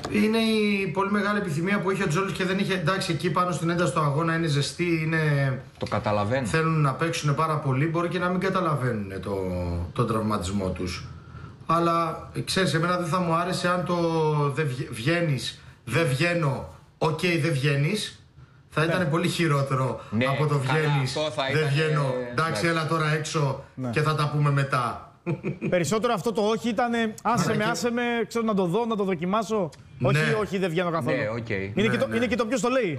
Είναι η πολύ μεγάλη επιθυμία που είχε ο Τζόλης και δεν είχε. Εντάξει, εκεί πάνω στην ένταση του αγώνα είναι ζεστή, είναι. Το καταλαβαίνω. Θέλουν να παίξουν πάρα πολύ, μπορεί και να μην καταλαβαίνουν τον τραυματισμό τους. Αλλά ξέρεις, εμένα δεν θα μου άρεσε αν το βγαίνεις, δεν βγαίνω, οκ, δεν βγαίνεις. Θα ήταν πολύ χειρότερο από το βγαίνεις, δεν βγαίνω, εντάξει, έλα τώρα έξω και θα τα πούμε μετά. Περισσότερο αυτό το όχι ήταν άσε με, ξέρω να το δω, να το δοκιμάσω. Όχι, δεν βγαίνω καθόλου. Είναι και το ποιος το λέει.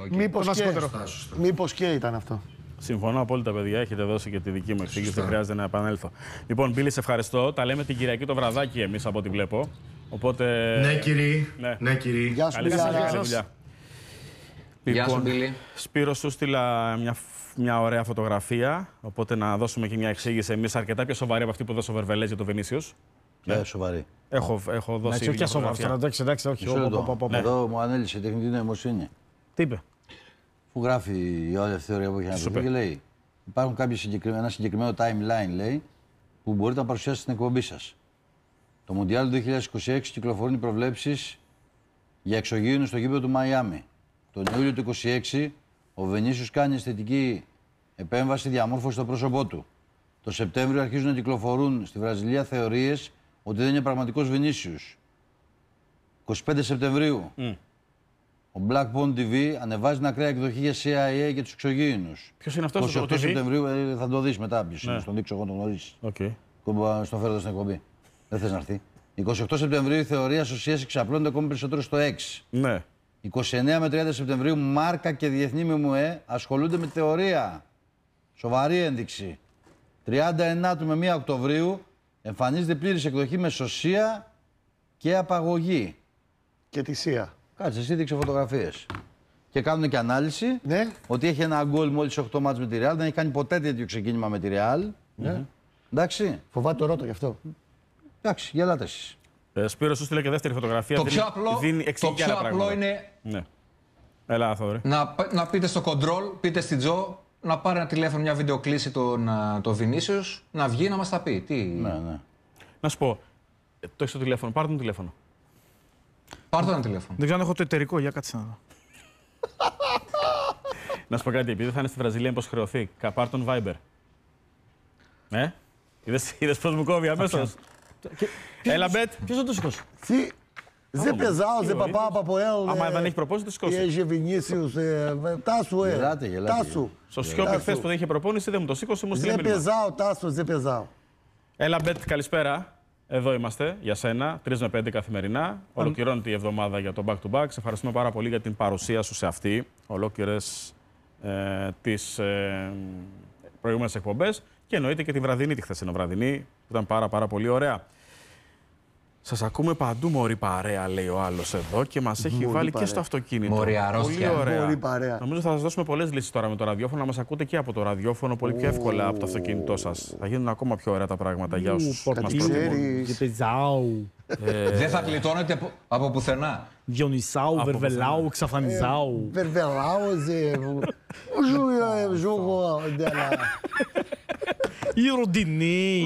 Μήπως και ήταν αυτό. Συμφωνώ απόλυτα, παιδιά. Έχετε δώσει και τη δική μου εξήγηση. Δεν χρειάζεται να επανέλθω. Λοιπόν, Μπίλη, σε ευχαριστώ. Τα λέμε την Κυριακή το βραδάκι εμείς από ό,τι βλέπω. Οπότε. Ναι, κύριε. Ναι, κύριε. Γεια σου, δουλειά. Γεια σου, Μπίλη. Σπύρο, σου στείλα μια ωραία φωτογραφία. Οπότε να δώσουμε και μια εξήγηση εμείς αρκετά πιο σοβαρή από αυτή που δώσε ο Βερβελές για το Βινίσιος. Ναι, σοβαρή. Έχω δώσει. Όχι σοβαρή. Εντάξει, όχι. Εδώ μου ανέλησε η τεχνητή νοημοσύνη. Τι είπε? Που γράφει η όλη αυτή η θεωρία που έχει αναπτυχθεί και λέει: υπάρχουν ένα συγκεκριμένο timeline, λέει, που μπορείτε να παρουσιάσετε στην εκπομπή σας. Το Μουντιάλ του 2026 κυκλοφορούν οι προβλέψεις για εξωγήινους στο γήπεδο του Μαϊάμι. Τον Ιούλιο του 2026 ο Βενίσιος κάνει αισθητική επέμβαση διαμόρφωση στο πρόσωπό του. Το Σεπτέμβριο αρχίζουν να κυκλοφορούν στη Βραζιλία θεωρίες ότι δεν είναι πραγματικός Βενίσιος. 25 Σεπτεμβρίου. Ο Black Bond TV ανεβάζει μια ακραία εκδοχή για CIA και τους εξωγήινους. Ποιος είναι αυτός? 28 Σεπτεμβρίου, θα το δεις μετά. Ποιος είναι, στον δείξω εγώ, τον γνωρίσεις. Στον φέρω στην εκπομπή. Δεν θες να έρθει. 28 Σεπτεμβρίου η θεωρία ασοσίαση εξαπλώνεται ακόμη περισσότερο στο X. Ναι. 29 με 30 Σεπτεμβρίου Μάρκα και Διεθνή ΜΜΕ ασχολούνται με θεωρία. Σοβαρή ένδειξη. 39 με 1 Οκτωβρίου εμφανίζεται πλήρης εκδοχή με σωσία και απαγωγή. Και θυσία. Κάτσε, εσύ δείξε φωτογραφίες. Και κάνουν και ανάλυση ότι έχει ένα γκολ μόλις 8 μάτς με τη Real. Δεν έχει κάνει ποτέ τέτοιο ξεκίνημα με τη Real. Εντάξει. Φοβάται το ρώτο γι' αυτό. Εντάξει, γελάτε εσείς. Σπύρο, σου στείλε και δεύτερη φωτογραφία. Το πιο απλό είναι. Ναι. Έλα, Θοδωρή. Να πείτε στο control, πείτε στην Τζο, να πάρει ένα τηλέφωνο, μια βιντεοκλήση τον Βινίσιος, να βγει να μας τα πει. Ναι. Να σου πω, το έχεις το τηλέφωνο, πάρ' τον τηλέφωνο. Πάρ' το ένα τηλέφωνο. Δεν ξέρω αν έχω το εταιρικό, για κάτσε να δω. Να σου πω κάτι, επειδή θα είναι στη Βραζιλία, μήπως χρεωθεί. Πάρ' τον Viber. Είδες πώς μου κόβει αμέσως. Έλα, Μπετ. Ποιος θα το σηκώσει? Ζε πεζάω, ζε παπά, παποέλ. Άμα δεν έχει προπόνηση, το σηκώσει. Είχε Βινίσιους, Τάσου, Τάσου. Στο Σκιόπι χθες που δεν είχε προπόνηση, δεν μου το σήκωσε, μου στείλε μήνυμα. Ζε πεζάω, Τάσου, ζε πεζάω. Έλα, Μπετ, καλησπέρα. Εδώ είμαστε για σένα, 3 με 5 καθημερινά. Ολοκληρώνεται η εβδομάδα για το Back to Back. Σε ευχαριστούμε πάρα πολύ για την παρουσία σου σε αυτή. Ολόκληρες τις προηγούμενες εκπομπές. Και εννοείται και τη βραδινή, τη χθεσινή βραδινή, που ήταν πάρα πολύ ωραία. Σας ακούμε παντού, μωρή παρέα, λέει ο άλλος εδώ, και μας έχει βάλει και στο αυτοκίνητο. Μωρή αρρώστια. Πολύ ωραία. Μωρή παρέα. Νομίζω θα σας δώσουμε πολλές λύσεις τώρα με το ραδιόφωνο, να μας ακούτε και από το ραδιόφωνο πολύ πιο εύκολα από το αυτοκίνητό σας. Θα γίνουν ακόμα πιο ωραία τα πράγματα για όσους μας προτιμούν. Δεν θα κλειτώνετε από πουθενά. Διονυσάου, Βερβελάου, Ξαφανιζάου. Βερβελάου, ζούγο, Η Ροντινέη.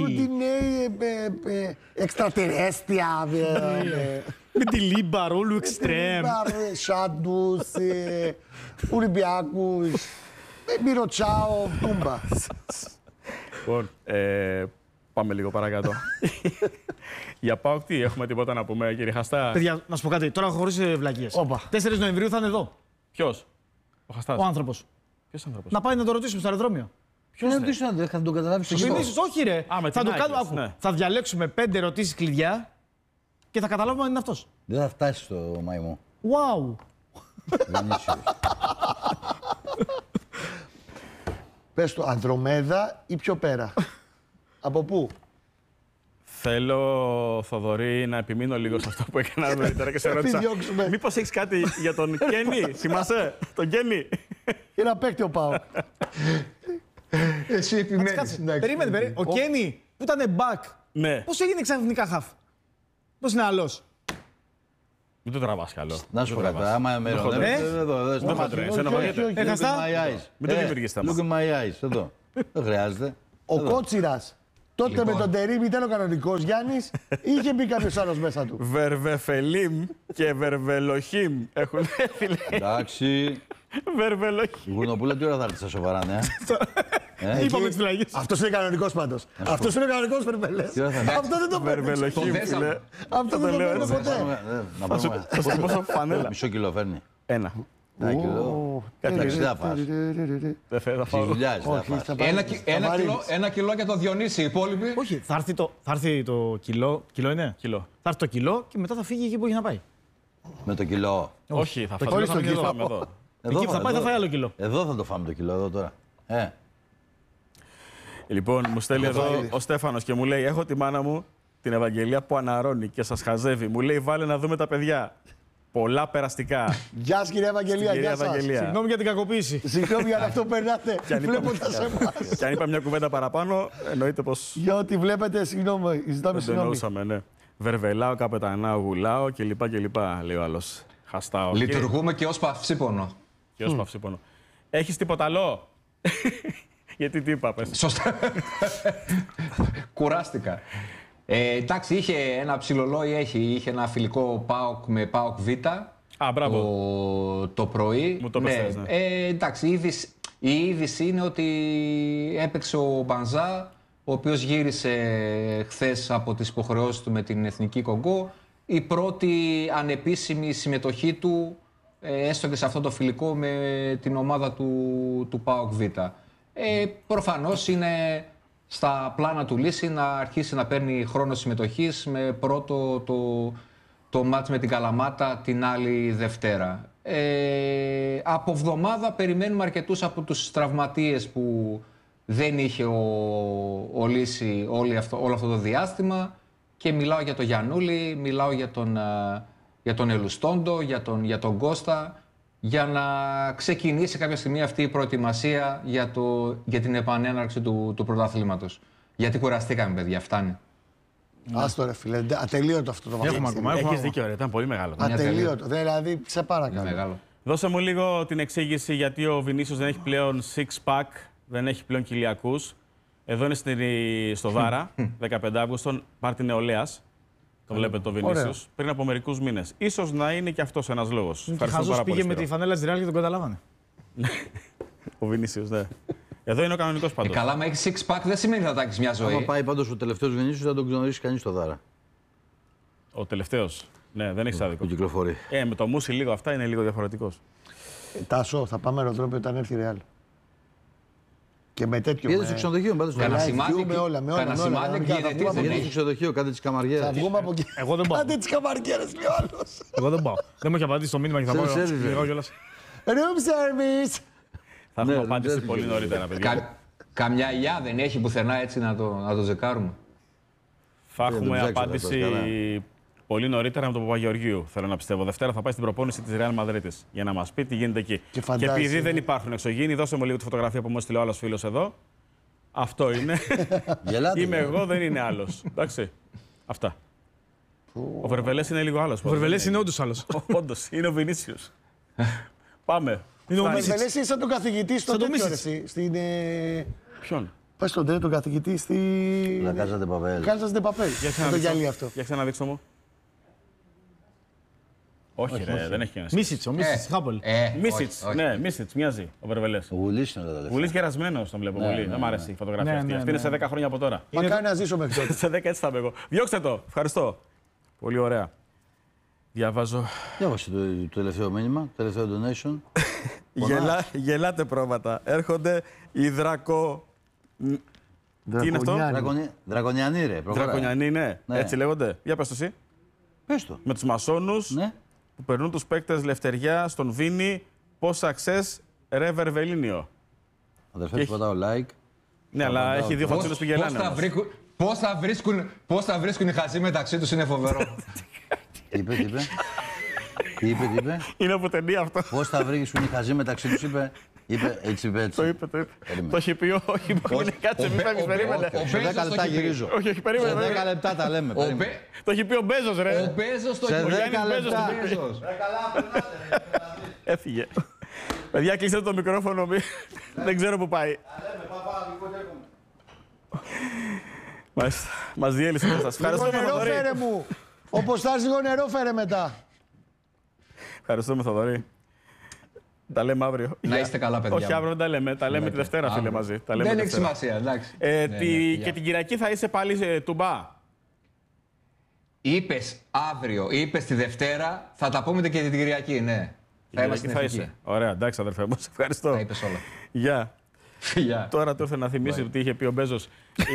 Extraterrestre. Με τη Λίμπα, ρόλου εξτρέμ. Σάντους, Ολυμπιακούς, Μυροτσάο, Τούμπα. Λοιπόν, πάμε λίγο παρακάτω. Για ΠΑΟΚ τι, έχουμε τίποτα να πούμε, κύριε Χαστά? Παιδιά, να σου πω κάτι, τώρα χωρίς βλακίες. 4 Νοεμβρίου θα είναι εδώ. Ποιος? Ο Χαστάς? Ο άνθρωπος. Ποιος άνθρωπος? Να πάει να το ρωτήσουμε στο αεροδρόμιο. Ποιος να ρωτήσω, δεν θα τον καταλάβεις στο γήπεδο. Όχι ρε, θα το κάνουμε. Θα διαλέξουμε 5 ερωτήσεις κλειδιά και θα καταλάβουμε αν είναι αυτός. Δεν θα φτάσει στο μαϊμό. Wow. Πες το, Ανδρομέδα ή πιο πέρα? Από πού? Θέλω, Θοδωρή, να επιμείνω λίγο σε αυτό που έκανα νωρίτερα και σε ρώτησα. Μήπως έχεις κάτι για τον Κένι, θυμάσαι, τον Κένι? Είναι απέκτη ο ΠΑΟΚ. Εσύ επιμένεις. Περίμενε, ο Κένι που ήταν back, πώς έγινε ξαφνικά χαφ? Πώς είναι άλλος? Μην το τραβάς καλό. Να σου πω κάτι, άμα με ρωτήσεις, εδώ, Μην το δημιουργείς θέμα. Look in my eyes, εδώ. Δεν χρειάζεται. Ο Κότσιρας Τότε με τον Τερίμ ήταν ο κανονικός Γιάννης, είχε μπει κάποιος άλλος μέσα του. Βερβεφελίμ και Βερβελοχίμ έχουν έρθει, λέει. Εντάξει. Βερβελοχίμ. Η Γουνοπούλα τι ώρα θα έρθει στα σοβαρά, ναι. Είπαμε τις φυλακές. Αυτός είναι κανονικός πάντως. Αυτός είναι κανονικός Βερβελές. Αυτό δεν το παίρνει. Βερβελοχίμ, φίλε. Αυτό δεν το παίρνει ποτέ. Να πούμε. Πόσο φανέλα. Μισό κιλό φέρνει. 1. 1 κιλό. Εντάξει, δεν θα φας. Δεν θέλω να Στις φάω. δουλειάς δεν θα φας. 1 κιλό για το Διονύση, οι υπόλοιποι. Όχι, θα έρθει το κιλό. Κιλό είναι. Κιλό. Θα έρθει το κιλό και μετά θα φύγει εκεί που έχει να πάει. Με το κιλό. Όχι, θα κιλό φάω στο κιλό. εδώ. Εκεί που θα πάει θα φάει άλλο κιλό. Εδώ θα το φάμε το κιλό, εδώ τώρα. Λοιπόν, μου στέλνει εδώ ο Στέφανος και μου λέει: έχω τη μάνα μου, την Ευαγγελία, που αναρώνει και σας χαζεύει. Μου λέει: βάλε να δούμε τα παιδιά. Πολλά περαστικά. Γεια σας κυρία Ευαγγελία, γεια σας. Συγγνώμη για την κακοποίηση. Συγγνώμη για αυτό που περνάτε βλέποντας εμάς. Και αν είπα μια κουβέντα παραπάνω, εννοείται πως. Για ό,τι βλέπετε, συγγνώμη, ζητάμε Δεν το συγγνώμη. εννοούσαμε, ναι. Βερβελάω, καπετανάω, γουλάω κλπ. Λέει ο άλλος. Χαστάω. Λειτουργούμε και ως παυσίπονο. Και ως παυσίπονο. Έχεις τίποτα άλλο? Γιατί τι είπα, πες. Σωστά. Κουράστηκα. Εντάξει, είχε ένα ψιλολόι, είχε ένα φιλικό ΠΑΟΚ με ΠΑΟΚ Β. Μπράβο. Το πρωί. Μου το πες, ναι. Εντάξει, η είδηση είναι ότι έπαιξε ο Μπανζά, ο οποίος γύρισε χθες από τις υποχρεώσεις του με την Εθνική Κογκό. Η πρώτη ανεπίσημη συμμετοχή του, έστω και σε αυτό το φιλικό με την ομάδα του ΠΑΟΚ Β. Προφανώς είναι στα πλάνα του Λύση να αρχίσει να παίρνει χρόνο συμμετοχής με πρώτο το μάτς με την Καλαμάτα την άλλη Δευτέρα. Από εβδομάδα περιμένουμε αρκετούς από τους τραυματίες που δεν είχε ο Λύση όλο αυτό το διάστημα και μιλάω για τον Γιαννούλη, μιλάω για τον Ελουστόντο, για τον Κώστα, για να ξεκινήσει κάποια στιγμή αυτή η προετοιμασία για την επανέναρξη του πρωταθλήματος. Γιατί κουραστήκαμε, παιδιά, φτάνει. Άστο ρε φίλε, ατελείωτο αυτό το Έχουμε βαθμό. Έχεις δίκιο, ρε, ήταν πολύ μεγάλο. Ατελείωτο, δηλαδή σε παρακαλώ. Μεγάλο. Δώσε μου λίγο την εξήγηση γιατί ο Βινίσιος δεν έχει πλέον six-pack, δεν έχει πλέον κοιλιακούς. Εδώ είναι στο Δάρα, 15 Αύγουστο, πάρτι νεολαίας. Το βλέπετε το Βινίσιος, πριν από μερικούς μήνες. Ίσως να είναι και αυτός ένας λόγος. Χαζός πήγε με τη φανέλα της Ρεάλ και τον καταλάβανε. Ο Βινίσιος, ναι. Εδώ είναι ο κανονικός πάντως. Καλά, μα έχει six pack δεν σημαίνει ότι θα τάξει μια ζωή. Αν πάει πάντως ο τελευταίος Βινίσιος, δεν τον γνωρίσει κανείς στο Δάρα. Ο τελευταίος. Ναι, δεν έχει άδικο. Που κυκλοφορεί. Με το Μούσι λίγο αυτά είναι λίγο διαφορετικός. Τάσο, θα πάμε αεροδρόμιο όταν έρθει η Ρεάλ. Και με τέτοιο. Πήγαινε στο ξενοδοχείο, πάτε στο Κανένα Δάρα. σημάδι. με όλα, με όλα. Κανένα σημάδι εκδηλωτής δεν Πήγαινε στο έχει. ξενοδοχείο, κάντε τις καμαριέρες. Θα βγούμε από εκεί. Εγώ δεν πάω. Κάντε τις καμαριέρες, λέει ο άλλος. Εγώ δεν πάω. Δεν μου έχει απαντήσει το μήνυμα και θα πάω. Room service. Θα έχουμε απάντηση πολύ νωρίτερα, παιδιά. Καμιά ηλιά δεν έχει πουθενά έτσι να το ζεκάρουμε. Θα έχουμε ψάξω, απάντηση πολύ νωρίτερα με τον Παπαγεωργίου. Θέλω να πιστεύω. Δευτέρα θα πάει στην προπόνηση της Real Μαδρίτης για να μας πει τι γίνεται εκεί. Και επειδή δεν υπάρχουν εξωγήινοι, δώσε μου λίγο τη φωτογραφία που μου έστειλε ο άλλος φίλος εδώ. Αυτό είναι. Είμαι εγώ, δεν είναι άλλος. Εντάξει. Αυτά. Ο Βερβελές είναι λίγο άλλος. Ο Βερβελές είναι όντως άλλος. Όντως, είναι ο Βινίσιος. Πάμε. Είναι ο Βερβελές είναι σαν τον καθηγητή στο τέτοιο εσύ. Ποιον? Πας στον τέτοιο καθηγητή στη. Κάζα ντε Παπέλ. Κάζα ντε Παπέλ. Για το γυαλί αυτό. Για ξαναδείξτε μου. Όχι, ρε, δεν έχει κανένα. Μίσιτς, ο Μίσιτς, Χάπολ. Μίσιτς, ναι, Μίσιτς, μοιάζει ο Βερβελές. Ο Βουλής είναι τα Βουλής γερασμένος τον βλέπω πολύ. Δεν μ' αρέσει η φωτογραφία αυτή. Αυτή είναι σε 10 χρόνια από τώρα. Μακάρι να ζήσω μέχρι τότε. Σε 10 έτσι θα είμαι εγώ. Διώξτε το. Ευχαριστώ. Πολύ ωραία. Διαβάζω. Διάβασε το τελευταίο μήνυμα, το τελευταίο donation. Γελάτε πρόβατα. Έρχονται οι Τι είναι αυτό? Δρακονιανοί, ρε. Δρακονιανοί, ναι. Έτσι λέγονται. Για πες το εσύ. Πες το. Με τους μασόνους που περνούν τους παίκτες Λευτεριά στον Βίνι. Πώς αξές ρε Βερβελίνιο. Αδερφέ, του πατάω like. Ναι, αλλά έχει δύο φατσούλες που γελάνε. Πώς θα βρίσκουν οι χαζοί μεταξύ τους είναι φοβερό. Τι είπε. Είναι από ταινία αυτό. Πώς θα βρίσκουν οι χαζοί μεταξύ τους, είπε. Έτσι είπε. Το είπε. Το έχει πει, όχι, κάτσε, μην φεύγεις, περίμενε. Σε 10 λεπτά γυρίζω. Όχι, περίμενε. Σε 10 λεπτά τα λέμε. Το έχει πει ο Μπέζος, ρε. Ο Μπέζος το Σε έχει 10 λεπτά. Έφυγε. Παιδιά, κλείστε το μικρόφωνο. Δεν ξέρω που πάει. Μάλιστα. Μας διέλυσε ο Κώστας. Λίγο νερό φέρε μου. Όπως θα έρθει λίγο νερό φέρε μετά. Ευχαριστούμε, Θοδωρή. Τα λέμε αύριο. Να είστε καλά, παιδιά. Όχι, αύριο δεν τα λέμε. Τα λέμε τη Δευτέρα, φίλε, μαζί. Δεν έχει σημασία, εντάξει. Και την Κυριακή θα είσαι πάλι τουμπά. Είπες αύριο, είπες τη Δευτέρα, θα τα πούμε και την Κυριακή, ναι. Θα είμαστε στην Εθνική. Ωραία, εντάξει, αδερφέ μου, σε ευχαριστώ. Τα είπες όλα. Γεια. Τώρα του ήρθε να θυμίσει ότι είχε πει ο Μπέζος.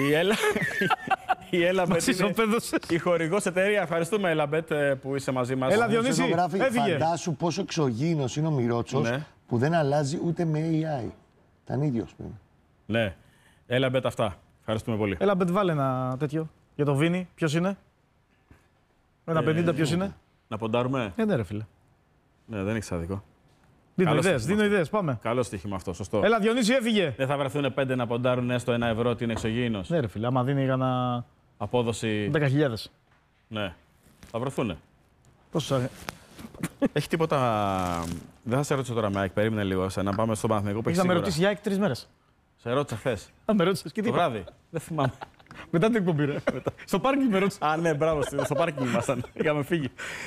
Η Έλαμπετ είναι η χορηγός εταιρεία. Ευχαριστούμε, Έλαμπετ, που είσαι μαζί μας. Έλα, Διονύση, έφυγε. Φαντάσου πόσο εξωγήινος είναι ο Μιρότσος, ναι, που δεν αλλάζει ούτε με AI. Ήταν ίδιος πριν. Ναι. Έλαμπετ, αυτά. Ευχαριστούμε πολύ. Έλαμπετ, βάλε ένα τέτοιο για το Βίνι. Ποιος είναι? Ένα 50, ποιος είναι? Να ποντάρουμε. Ναι, ρε φίλε. Ναι, δεν έχεις άδικο. Δίνω ιδέες, πάμε. Καλό στοίχημα αυτό, σωστό. Έλα, Διονύση, έφυγε. Δεν θα βρεθούν 5 να ποντάρουν έστω 1 ευρώ ότι είναι εξωγήινος. Ναι, ρε φίλε, άμα δίνει για να. Απόδοση. 10.000. Ναι. Θα βρεθούν. Πόσο. Έχει τίποτα. Δεν θα σε ρωτήσω τώρα, Μάικ, περίμενε λίγο. Να πάμε στο Παναθηναϊκό που έχει. Να με ρωτήσει για 3 μέρες. Σε ρώτησα χθες. Με ρώτησες και τι. Το βράδυ. Δεν θυμάμαι. Μετά την εκπομπή, ρε. Στο πάρκινγκ με ρώτησε. Α, ναι, μπράβο, στο πάρκινγκ ήμασταν. Είχαμε φύγει.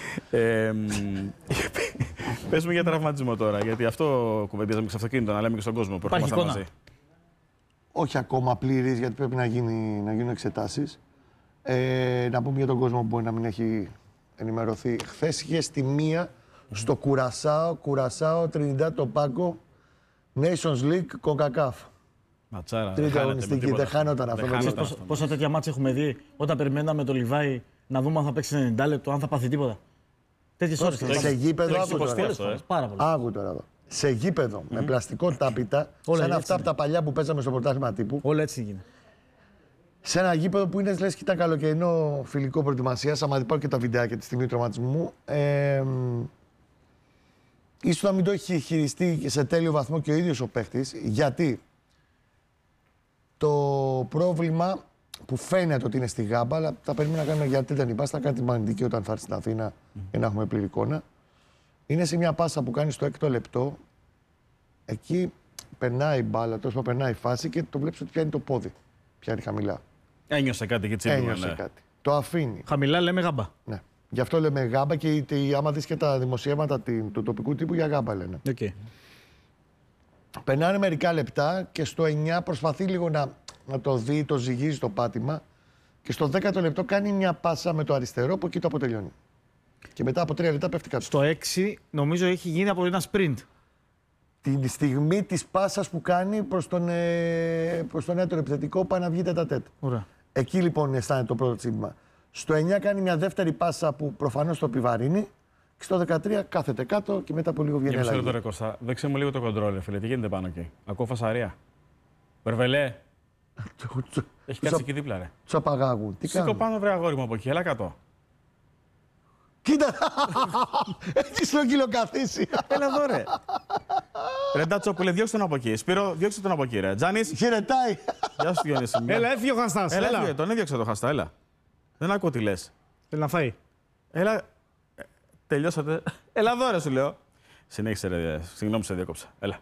Πες μου για τραυματισμό τώρα, γιατί αυτό κουβεντίζαμε σε αυτοκίνητο, να λέμε και στον κόσμο που ερχόμασταν μαζί. Όχι ακόμα πλήρης, γιατί πρέπει να γίνουν εξετάσεις. Να πούμε για τον κόσμο που μπορεί να μην έχει ενημερωθεί. Χθες είχε στη μία στο Κουρασάο, Τρινιντάντ Τοπάκο, Nations League, CONCACAF. Ματσάρα. Τρίτη αγωνιστική, δεν χάνονταν αυτό. Πόσα τέτοια μάτια έχουμε δει όταν περιμέναμε το Λιβάι να δούμε αν θα παίξει 90 λεπτό, αν θα πάθει τίποτα. Τέτοιες ώρες. Σε γήπεδο, άκου τώρα εδώ. Σε γήπεδο με πλαστικό τάπητα, σαν αυτά από τα παλιά που παίζαμε στο πρωτάθλημα τύπου. Όλα έτσι γίνεται. Σε ένα γήπεδο που είναι λες και ήταν καλοκαιρινό φιλικό προετοιμασίας, άμα δει πάω και τα βιντεάκια τη στιγμή του τραυματισμού. Ίσως να μην το έχει χειριστεί σε τέλειο βαθμό και ο ίδιος ο παίχτης, γιατί το πρόβλημα που φαίνεται ότι είναι στη Γάμπα, αλλά τα περιμένουμε να κάνουμε γιατί δεν υπάρχει, θα κάνει τη μαγνητική όταν θα έρθει στην Αθήνα για να έχουμε πλήρη εικόνα. Είναι σε μια πάσα που κάνει στο 6ο λεπτό, εκεί περνάει η μπάλα, τόσο περνάει η φάση και το βλέπεις ότι πιάνει το πόδι. Πιάνει χαμηλά. Ένιωσε κάτι και τσίπημα. Ένιωσε κάτι. Το αφήνει. Χαμηλά λέμε Γάμπα. Ναι. Γι' αυτό λέμε Γάμπα και άμα δεις και τα δημοσιεύματα του τοπικού τύπου για Γάμπα λένε. Okay. Περνάνε μερικά λεπτά και στο 9 προσπαθεί λίγο να το δει, το ζυγίζει το πάτημα και στο 10ο λεπτό κάνει μια πάσα με το αριστερό που εκεί το αποτελειώνει. Και μετά από 3 λεπτά πέφτει κάτω. Στο 6 νομίζω έχει γίνει από ένα sprint. Τη στιγμή της πάσας που κάνει προς τον έτερο επιθετικό πάει να βγει τετατέτ. Εκεί λοιπόν αισθάνεται το πρώτο τσίπημα. Στο 9 κάνει μια δεύτερη πάσα που προφανώς το επιβαρύνει. Και στο 13 κάθεται κάτω και μετά από λίγο βγαίνει αλλαγή. Μισό λεπτό, Κώστα. Δέξε μου λίγο το κοντρόλ, φίλε. Τι γίνεται πάνω εκεί? Ακούω φασαρία. Μπερβελέ. Έχει κάτσει εκεί δίπλα, ρε. Του απαγάγουν. Τι σήκω πάνω, βρε αγόρι μου από εκεί. Έλα κάτω. Κοίτα! Έτσι στο κιλοκαθίσει. Έλα εδώ, ρε. Ρε Ντατσόπουλε, διώξτε τον από εκεί. Σπύρο, διώξτε τον από εκεί, ρε. Τζάνης. Χαιρετάει. Γεια σου, Διονύση. Έλα, έφυγε ο Χαστάς. Έλα, τον έδιωξε το Χαστά, έλα. Δεν ακούω τι λες. Θέλει να φάει. Έλα. Τελειώσατε. Έλα εδώ, ρε, σου λέω. Συνέχισε, ρε. Συγγνώμη, σε διέκοψα. Έλα.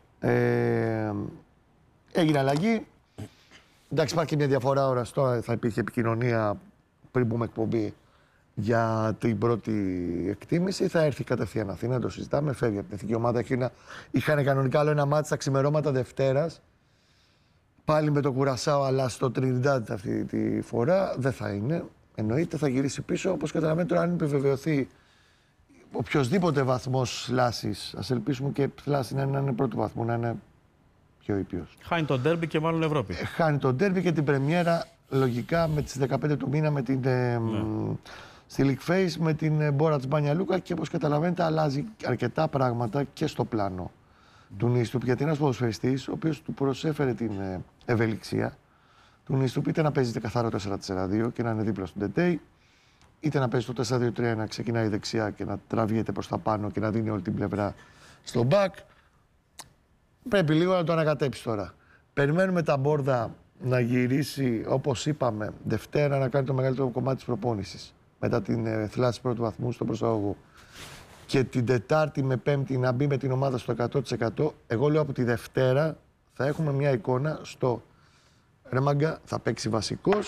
Έγινε αλλαγή. Εντάξει, υπάρχει και μια διαφορά ώρας. Τώρα θα υπήρχε επικοινωνία πριν μπούμε εκπομπή για την πρώτη εκτίμηση. Θα έρθει κατευθείαν Αθήνα, το συζητάμε. Φεύγει από την εθνική ομάδα. Είχαν κανονικά άλλο ένα μάτι στα ξημερώματα Δευτέρας. Πάλι με το Κουρασάο, αλλά στο Τρινιντάντ αυτή τη φορά δεν θα είναι. Εννοείται, θα γυρίσει πίσω. Όπως καταλαβαίνετε, τώρα αν επιβεβαιωθεί οποιοδήποτε βαθμός θλάσσης, ας ελπίσουμε και θλάση να είναι πρώτου βαθμού, να είναι πιο ήπιος. Χάνει τον ντέρμπι και μάλλον Ευρώπη. Χάνει τον ντέρμπι και την πρεμιέρα λογικά με τις 15 του μήνα με την, στη League Face με την Μπόρατς Μπάνια Λούκα και όπως καταλαβαίνετε αλλάζει αρκετά πράγματα και στο πλάνο του Νίστουπ, γιατί ένας ποδοσφαιριστής ο οποίος του προσέφερε την ευελιξία του Νίστουπ είτε να παίζει καθαρό 4-4-2 και να είναι δίπλα στον Τετέι, είτε να παίζει το 4-2-3 να ξεκινάει δεξιά και να τραβιέται προς τα πάνω και να δίνει όλη την πλευρά στο back. Πρέπει λίγο να το ανακατέψει τώρα. Περιμένουμε τα Μπόρδα να γυρίσει, όπως είπαμε, Δευτέρα να κάνει το μεγαλύτερο κομμάτι της προπόνησης μετά την θλάση πρώτου βαθμού στον προσαγωγό. Και την Τετάρτη με Πέμπτη να μπει με την ομάδα στο 100%. Εγώ λέω από τη Δευτέρα θα έχουμε μια εικόνα στο ρε μάγκα, θα παίξει βασικός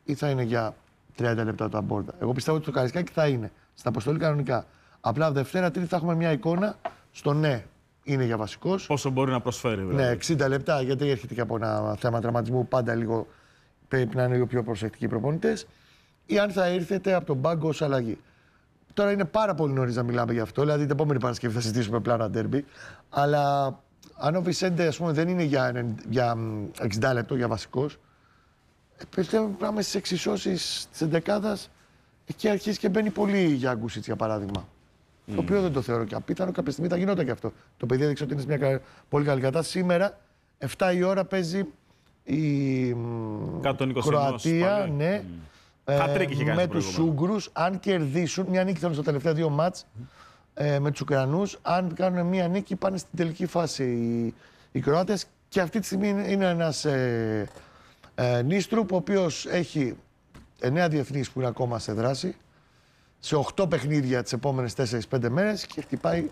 ή θα είναι για 30 λεπτά το αμπόρτα. Εγώ πιστεύω ότι το Καρισκάκη θα είναι στην αποστολή κανονικά. Απλά Δευτέρα, Τρίτη θα έχουμε μια εικόνα στο ναι, είναι για βασικός. Πόσο μπορεί να προσφέρει, δηλαδή. Ναι, 60 λεπτά, γιατί έρχεται και από ένα θέμα τραυματισμού. Πάντα λίγο πρέπει να είναι λίγο πιο προσεκτικοί οι προπονητές. Ή αν θα έρθετε από τον πάγκο ως αλλαγή. Τώρα είναι πάρα πολύ νωρίς να μιλάμε γι' αυτό. Δηλαδή την επόμενη Παρασκευή θα συζητήσουμε πλάνα ντέρμπι. Αλλά αν ο Βισέντε, ας πούμε, δεν είναι για 60 λεπτό για βασικός, πιστεύω ότι πάμε στις εξισώσεις της εντεκάδας. Εκεί αρχίζει και μπαίνει πολύ για Γκούσιτς, για παράδειγμα. Το οποίο δεν το θεωρώ και απίθανο. Κάποια στιγμή θα γινόταν και αυτό. Το παιδί έδειξε ότι είναι σε μια πολύ καλή κατάσταση. Σήμερα, 7 η ώρα, παίζει η Κροατία. Ναι. Με τους Ούγγρους. Αν κερδίσουν, μια νίκη θέλουν στα τελευταία 2 μάτς με τους Ουκρανούς. Αν κάνουν μια νίκη, πάνε στην τελική φάση οι Κροάτες. Και αυτή τη στιγμή είναι ένας Νίστρουπ, ο οποίος έχει 9 διεθνείς που είναι ακόμα σε δράση, σε 8 παιχνίδια τις επόμενες 4-5 μέρες και χτυπάει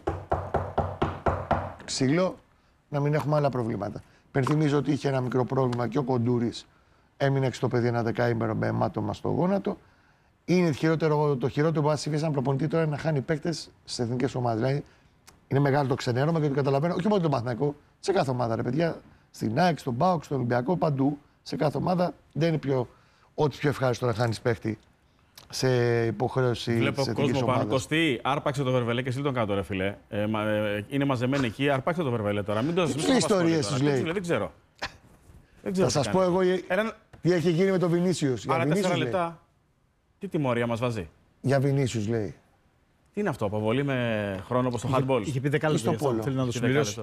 ξύλο να μην έχουμε άλλα προβλήματα. Υπενθυμίζω ότι είχε ένα μικρό πρόβλημα και ο Κοντούρης έμεινε έξω το παιδί ένα δεκάημερο με αιμάτωμα στο γόνατο. Είναι το χειρότερο που συμβεί σαν προπονητή τώρα να χάνει παίκτες στις εθνικές ομάδες. Δηλαδή είναι μεγάλο το ξενέρωμα και το καταλαβαίνω, όχι μόνο τον Παναθηναϊκό, σε κάθε ομάδα ρε παιδιά. Στην ΑΕΚ, στον ΠΑΟΚ, στον Ολυμπιακό, παντού. Σε κάθε ομάδα δεν είναι ό,τι πιο ευχάριστο να χάνεις παίκτη σε υποχρέωση. Βλέπω κόσμο πάνω. Κωστή, άρπαξε το Βερβελέ και εσύ τον κάτω, ρε φιλέ. Είναι μαζεμένοι εκεί, άρπαξε το Βερβελέ τώρα. Μην το τι ιστορίες τους λέει. Δεν ξέρω. Θα σας πω εγώ τι έχει γίνει με τον Βινίσιους. Άρα 4 λεπτά. Τι τιμωρία μας βάζει. Για Βινίσιους λέει. Τι είναι αυτό, αποβολή με χρόνο όπως το handball. Είχε πει 10 λεπτά. Θέλει να το συμπληρώσει.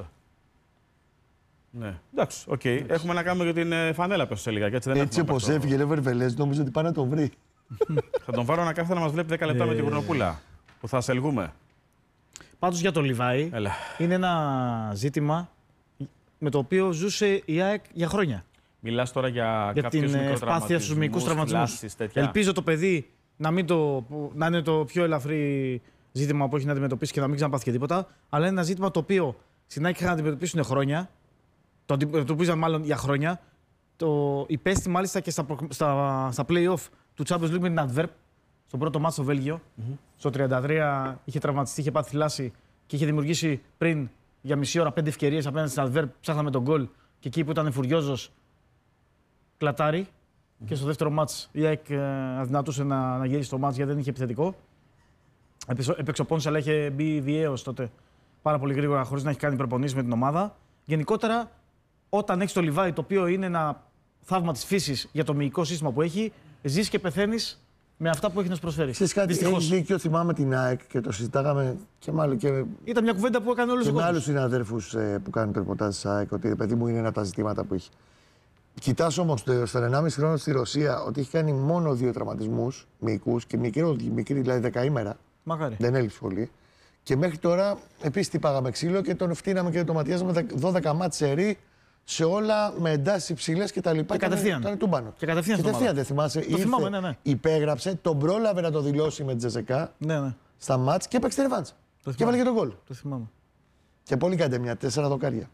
Ναι, εντάξει, οκ. Έχουμε να κάνουμε για την φανέλα πίσω σε λίγα. Έτσι όπως έφυγε ο Βερβελές, νομίζω ότι πάει να τον βρει. Θα τον βάλω να κάθεται να μας βλέπει 10 λεπτά με την Βουρνοπούλα. Που θα σελγούμε. Πάντως για το Λιβάη είναι ένα ζήτημα με το οποίο ζούσε η ΑΕΚ για χρόνια. Μιλάς τώρα για την ευπάθεια στους μικρούς τραυματισμούς. Ελπίζω το παιδί να είναι το πιο ελαφρύ ζήτημα που έχει να αντιμετωπίσει και να μην ξαναπάθει και τίποτα. Αλλά είναι ένα ζήτημα το οποίο στην ΑΕΚ είχαν να αντιμετωπίσουν χρόνια. Το αντιμετωπίζαν μάλλον για χρόνια. Το υπέστη μάλιστα και στα play-off του Champions League με την Adverb. Στο πρώτο μάτσο στο Βέλγιο. Στο 33 είχε τραυματιστεί, είχε πάθει θλάση και είχε δημιουργήσει πριν για μισή ώρα 5 ευκαιρίες απέναντι στην Adverb. Ψάχναμε τον γκολ και εκεί που ήταν φουριόζος κλατάρι. Και στο δεύτερο μάτς η ΑΕΚ αδυνατούσε να γυρίσει το μάτς γιατί δεν είχε επιθετικό. Έπαιξε ο Πόνς, αλλά είχε μπει βιαίος τότε πάρα πολύ γρήγορα χωρίς να έχει κάνει προπονήσεις με την ομάδα. Γενικότερα, όταν έχεις το Λιβάη, το οποίο είναι ένα θαύμα της φύσης για το μυϊκό σύστημα που έχει, ζεις και πεθαίνεις με αυτά που έχει να σου προσφέρει. Ξέρεις κάτι, έχεις δίκιο, θυμάμαι την ΑΕΚ και το συζητάγαμε και μάλλον και. Ήταν μια κουβέντα που έκανε όλους τους κόσμους. Με άλλους συναδέλφους που κάνουν το ρεπορτάζ της ΑΕΚ, ότι παιδί μου είναι ένα από τα ζητήματα που έχει. Κοιτάς όμως στον 1,5 χρόνο στη Ρωσία ότι έχει κάνει μόνο 2 τραυματισμούς μυϊκούς και μικρή δηλαδή δεκαήμερα. Μακάρι. Δεν έλειψε πολύ. Και μέχρι τώρα επίσης τυπάγαμε ξύλο και τον φτύναμε και τον ματιάζαμε 12 μάτς σερί σε όλα με εντάσεις υψηλές και τα λοιπά. Και κατευθείαν. Ήταν τούμπανο. Και κατευθείαν δεν θυμάσαι. Το θυμάμαι, ναι. Υπέγραψε, τον πρόλαβε να το δηλώσει με τη Τζεσεκά στα μάτς και έπαιξε ρεβάντς. Και έβαλε και τον γκολ. Το θυμάμαι. Και πολύ καντεμιά, 4 δοκάρια.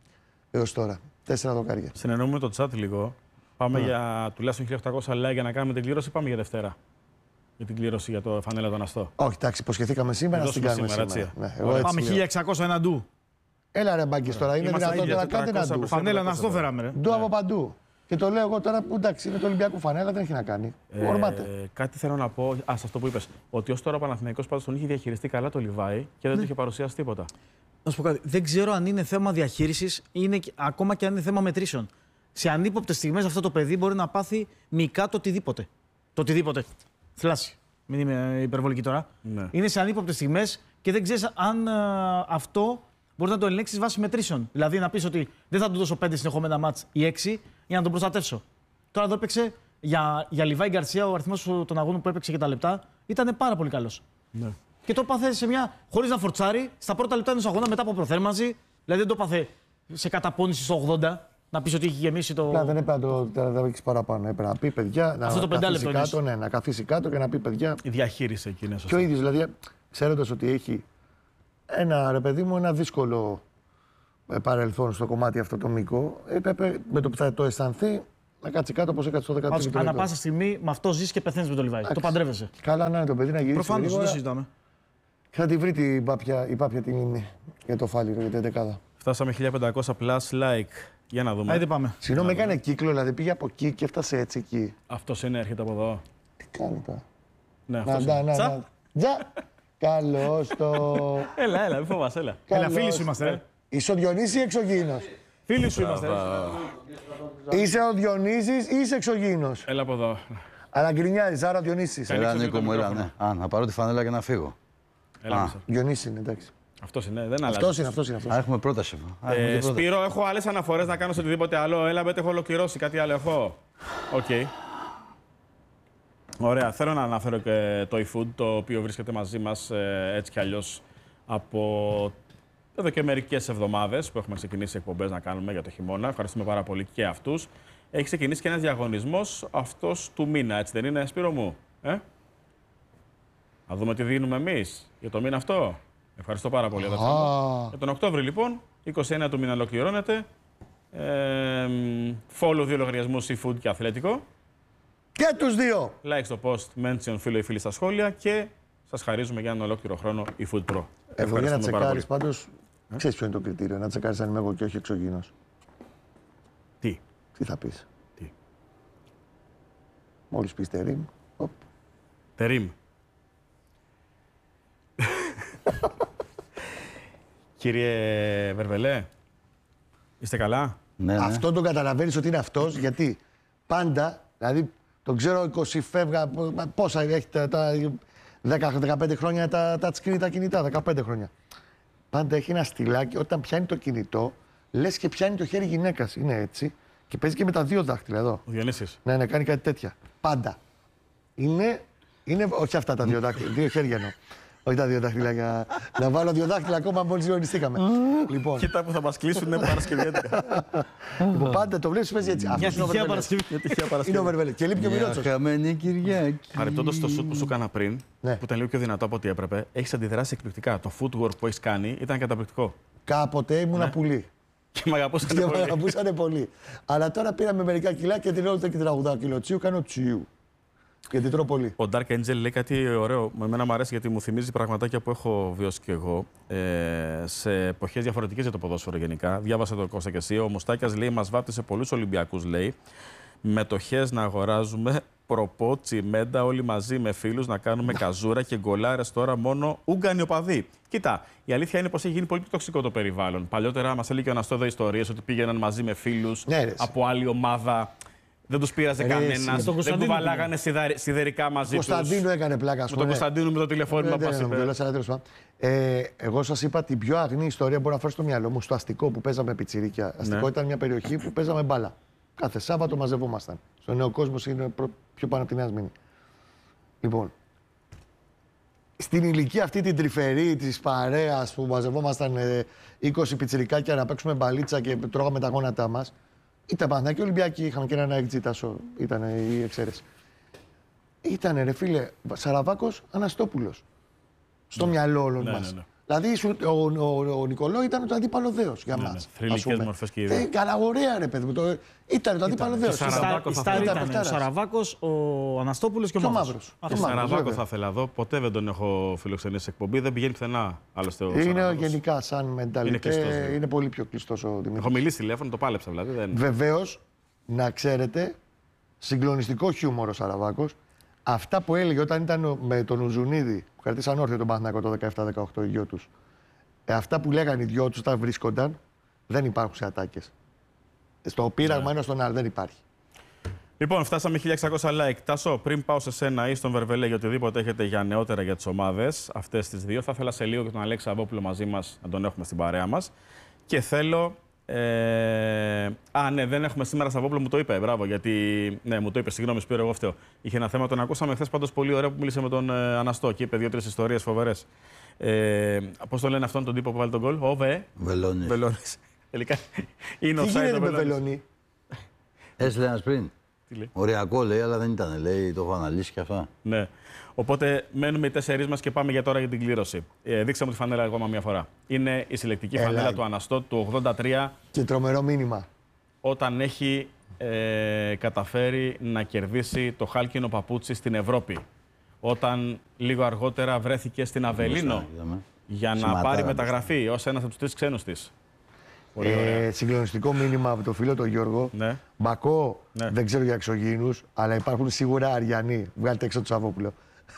Έως τώρα. 4 δοκάρια. Συνεννοούμε το chat λίγο. Πάμε για τουλάχιστον 1.800 like για να κάνουμε την κλήρωση. Πάμε για Δευτέρα. Για την κλήρωση για το φανέλα τον Αστό. Όχι, εντάξει, υποσχεθήκαμε σήμερα να την κάνουμε σήμερα. Ναι, πάμε 1.600 ένα ντου. Έλα ρε μπάγκες τώρα, είναι δυνατόν να κάνετε ένα ντου. Φανέλα να στο φέραμε ρε. Ντου από παντού. Και το λέω εγώ τώρα που εντάξει είναι το Ολυμπιακό φανέλα, δεν έχει να κάνει. Ορμάται. Κάτι θέλω να πω, σε αυτό που είπες. Ότι ως τώρα ο Παναθηναϊκός πάντως τον είχε διαχειριστεί καλά το Λιβάη και δεν του είχε παρουσιάσει τίποτα. Να σου πω κάτι. Δεν ξέρω αν είναι θέμα διαχείρισης ή ακόμα και αν είναι θέμα μετρήσεων. Σε ανύποπτες στιγμές αυτό το παιδί μπορεί να πάθει μυϊκά το οτιδήποτε. Το οτιδήποτε. Θλάση. Μην είμαι υπερβολική τώρα. Ναι. Είναι σε ανύποπτες στιγμές και δεν ξέρεις αν αυτό μπορεί να το ελέγξεις βάσει μετρήσεων. Δηλαδή να πεις ότι δεν θα του δώσω 5 συνεχόμενα μάτς ή 6 για να τον προστατεύσω. Τώρα εδώ έπαιξε για Λιβάη Γκαρσία, ο αριθμός των αγώνων που έπαιξε και τα λεπτά ήταν πάρα πολύ καλός. Ναι. Και το πάθε σε μια. Χωρίς να φορτσάρει, στα πρώτα λεπτά ενός αγώνα μετά από προθέρμανση. Δηλαδή δεν το πάθε σε καταπώνηση στο 80, να πεις ότι έχει γεμίσει το. Δεν έπρεπε να το δείξει παραπάνω. Έπρεπε να πει παιδιά. Αυτό να το 5 λεπτό. Κάτω, ναι, να καθίσει κάτω και να πει παιδιά. Η διαχείριση εκεί είναι σωστή. Και ο ίδιος δηλαδή, ξέροντας ότι έχει ένα ρε παιδί μου, ένα δύσκολο παρελθόν στο κομμάτι αυτό το μυϊκό, έπρεπε με το που θα το αισθανθεί να κάτσει κάτω όπως έκατσε το 13. Ανά πάσα στιγμή με αυτό ζεις και πεθαίνεις με το Λιβάη. Το παντρεύεσαι. Καλά, να είναι το παιδί να γυρίσει. Προφανώς, δεν συζητάμε. Θα τη βρει η Πάπια την είναι για το φάληρο, για την δεκάδα. Φτάσαμε 1500 plus like. Για να δούμε. Άιντε πάμε. Συγγνώμη, έκανε κύκλο, δηλαδή πήγε από εκεί και έφτασε έτσι εκεί. Αυτός είναι, έρχεται από εδώ. Τι κάνει τώρα. Ναι, αυτός είναι. Τσα. Τζα! Καλώς το. Έλα, μην φοβάσαι, έλα. Έλα, φίλοι σου είμαστε. Είσαι ο Διονύσης ή εξωγήινος? Φίλοι σου είμαστε. Είσαι ο Διονύσης ή είσαι εξωγήινος? Έλα από εδώ. Αλλά γκρινιάζεις, άρα ο Διονύσης. Έλα, Νίκο μου, έλα, ναι. Να πάρω τη φανέλα και να φύγω. Έλα, Διονύσης είναι, εντάξει. αυτός είναι, δεν αλλάζει. Αυτός είναι. Έχουμε πρόταση. Σπύρο, έχω άλλες αναφορές να κάνω σε οτιδήποτε άλλο. Έλα, μπετε, έχω ολοκληρώσει. Κάτι άλλο έχω. Οκ. Ωραία. Θέλω να αναφέρω και το eFood, το οποίο βρίσκεται μαζί μας έτσι κι αλλιώς από εδώ και μερικές εβδομάδες που έχουμε ξεκινήσει εκπομπές να κάνουμε για το χειμώνα. Ευχαριστούμε πάρα πολύ και αυτούς. Έχει ξεκινήσει και ένας διαγωνισμός αυτός του μήνα, έτσι δεν είναι, Σπύρο μου? Να δούμε τι δίνουμε εμείς για το μήνα αυτό. Ευχαριστώ πάρα πολύ. Για τον Οκτώβρη, λοιπόν, 29 του μήνα ολοκληρώνεται. Follow 2 λογαριασμούς eFood και Αθλέτικο. Και τους δύο. Like στο post, mention φίλο ή φίλοι στα σχόλια και σας χαρίζουμε για έναν ολόκληρο χρόνο eFood Pro. Εδώ για να τσεκάρεις πάντως, ξέρεις ποιο είναι το κριτήριο, να τσεκάρεις αν είμαι εγώ και όχι εξωγήινος. Τι? Τι θα πεις? Τι? Μόλις πεις τερίμ, Τερίμ. Κύριε Βερβελέ, είστε καλά? Ναι. Αυτό τον καταλαβαίνεις ότι είναι αυτός, γιατί πάντα, δηλαδή τον ξέρω 20 φεύγα, πόσα έχει τα 10-15 χρόνια τα touchscreen τα κινητά, 15 χρόνια. Πάντα έχει ένα στυλάκι, όταν πιάνει το κινητό, λες και πιάνει το χέρι γυναίκας, είναι έτσι, και παίζει και με τα δύο δάχτυλα εδώ. Ο Διονύσης. Ναι, κάνει κάτι τέτοια. Πάντα. Είναι όχι αυτά τα δύο δάχτυλα, δύο χέρια εννοώ. Όχι τα δύο δάχτυλα. Να βάλω δύο δάχτυλα ακόμα μόλις γνωριστήκαμε. Λοιπόν. Κοίτα που θα μας κλείσουν, είναι Παρασκευιάτικα. Πάντα το βλέπεις, παίζει έτσι. Για τυχαία Παρασκευή. Είναι ο Βερβελέ. Και λείπει και ο Μιρότσος. Χαμένη Κυριακή. Παρεπτόντως το σουτ που σου έκανα πριν, Ναι. που ήταν λίγο πιο δυνατό από ό,τι έπρεπε, έχεις αντιδράσει εκπληκτικά. Το footwork που έχεις κάνει ήταν καταπληκτικό. Κάποτε ήμουνα πουλί. Και με αγαπούσαν Και με πολύ. αγαπούσανε πολύ. Αλλά τώρα πήραμε μερικά κιλά και την όλη και τραγουδά κιλό τσίου, κάνω τσίου. Γιατί τρώω πολύ. Ο Dark Angel λέει κάτι ωραίο. Εμένα μου αρέσει γιατί μου θυμίζει πραγματάκια που έχω βιώσει κι εγώ σε εποχές διαφορετικές για το ποδόσφαιρο γενικά. Διάβασα το Κώστα και εσύ. Ο Μουστάκιας λέει: μας βάπτισε πολλούς Ολυμπιακούς, λέει. Μετοχές να αγοράζουμε, προπό, τσιμέντα, όλοι μαζί με φίλους να κάνουμε καζούρα και γκολάρες τώρα μόνο Ούγγανοι οπαδοί. Κοίτα, η αλήθεια είναι πως έχει γίνει πολύ πιο τοξικό το περιβάλλον. Παλιότερα μας έλεγε ο Αναστό εδώ ιστορίες ότι πήγαιναν μαζί με φίλους από άλλη ομάδα. Δεν τους πείραζε κανένας, δεν κουβαλάγανε σιδερικά μαζί τους. Ο Κωνσταντίνου έκανε πλάκα, με τον Κωνσταντίνου με το τηλεφώνημα που είπε. Εγώ σας είπα την πιο αγνή ιστορία που μπορώ να φέρω στο μυαλό μου, στο αστικό που παίζαμε πιτσιρίκια. Αστικό ήταν μια περιοχή που παίζαμε μπάλα. Κάθε Σάββατο μαζευόμασταν. Στο Νέο Κόσμο είναι πιο πάνω από την Άσμηνη. Λοιπόν, στην ηλικία αυτή την τρυφερή της παρέας που μαζευόμασταν 20 πιτσιρικάκια να παίξουμε μπαλίτσα και τρώγαμε τα γόνατά μας. Ήταν Παναθηναϊκοί Ολυμπιακοί, είχαμε και έναν Αιγτζή Τάσο, ήταν η εξαίρεση. Ήτανε ρε φίλε, Σαραβάκος Αναστόπουλος. Στο μυαλό όλων μας. Ναι. Δηλαδή ο Νικολό ήταν το αντίπαλο δέος για μας. Θρυλικές μορφές και ιδέες. Καλά, ωραία ρε παιδί μου. Ήταν το αντίπαλο δέος. Ήταν ο Σαραβάκος, ο Αναστόπουλος και ο Μαύρος. Και Σαραβάκο θα ήθελα εδώ. Ποτέ δεν τον έχω φιλοξενήσει σε εκπομπή. Δεν πηγαίνει πουθενά άλλωστε ο Είναι Σαραβάκος. γενικά σαν μενταλιτέ. Είναι πολύ πιο κλειστός ο Δημήτρης. Έχω μιλήσει τηλέφωνο, το πάλεψα δηλαδή. Βεβαίως, να ξέρετε, συγκλονιστικό χιούμορ ο Σαραβάκος. Αυτά που έλεγε όταν ήταν με τον Ουζουνίδη, που κρατήσαν όρθιο τον Παναθηναϊκό το 17-18 οι δυο τους. Αυτά που λέγανε οι δυο τους όταν βρίσκονταν, δεν υπάρχουν σε ατάκες. Στο πείραγμα ένα στον άλλο δεν υπάρχει. Λοιπόν, φτάσαμε 1600 like. Τάσο, πριν πάω σε σένα ή στον Βερβελέ για οτιδήποτε έχετε για νεότερα για τις ομάδες, αυτές τις δύο, θα ήθελα σε λίγο και τον Αλέξη Αβόπουλο μαζί μας να τον έχουμε στην παρέα μας. Και θέλω. Ναι, δεν έχουμε σήμερα Σαββόπουλο, μου το είπε. Μπράβο, γιατί. Ναι, μου το είπε. Συγγνώμη, Σπύρο, εγώ φταίω. Είχε ένα θέμα, τον ακούσαμε χθες πάντως πολύ ωραίο που μίλησε με τον Αναστό και είπε 2-3 ιστορίες φοβερές. Πώς το λένε αυτόν τον τύπο που βάλει τον γκολ, Βελόνης. Τελικά είναι ο Σάιντ με Βελόνη. Έστειλε ένας πριν. Οριακό λέει, αλλά δεν ήταν. Λέει, το έχω αναλύσει και αυτά. Ναι. Οπότε μένουμε οι 4 μας και πάμε για τώρα για την κλήρωση. Δείξτε μου τη φανέλα ακόμα μια φορά. Είναι η συλλεκτική φανέλα του Αναστό του 83. Και τρομερό μήνυμα. Όταν έχει καταφέρει να κερδίσει το χάλκινο παπούτσι στην Ευρώπη. Όταν λίγο αργότερα βρέθηκε στην Αβελίνο για να πάρει μεταγραφή ως ένας από τους 3 ξένους της. Συγκλονιστικό μήνυμα από το φίλο τον Γιώργο. Ναι. Μπακό, δεν ξέρω για εξωγήινους, αλλά υπάρχουν σίγουρα Αριανοί. Βγάλτε έξω το Σαββόπουλο.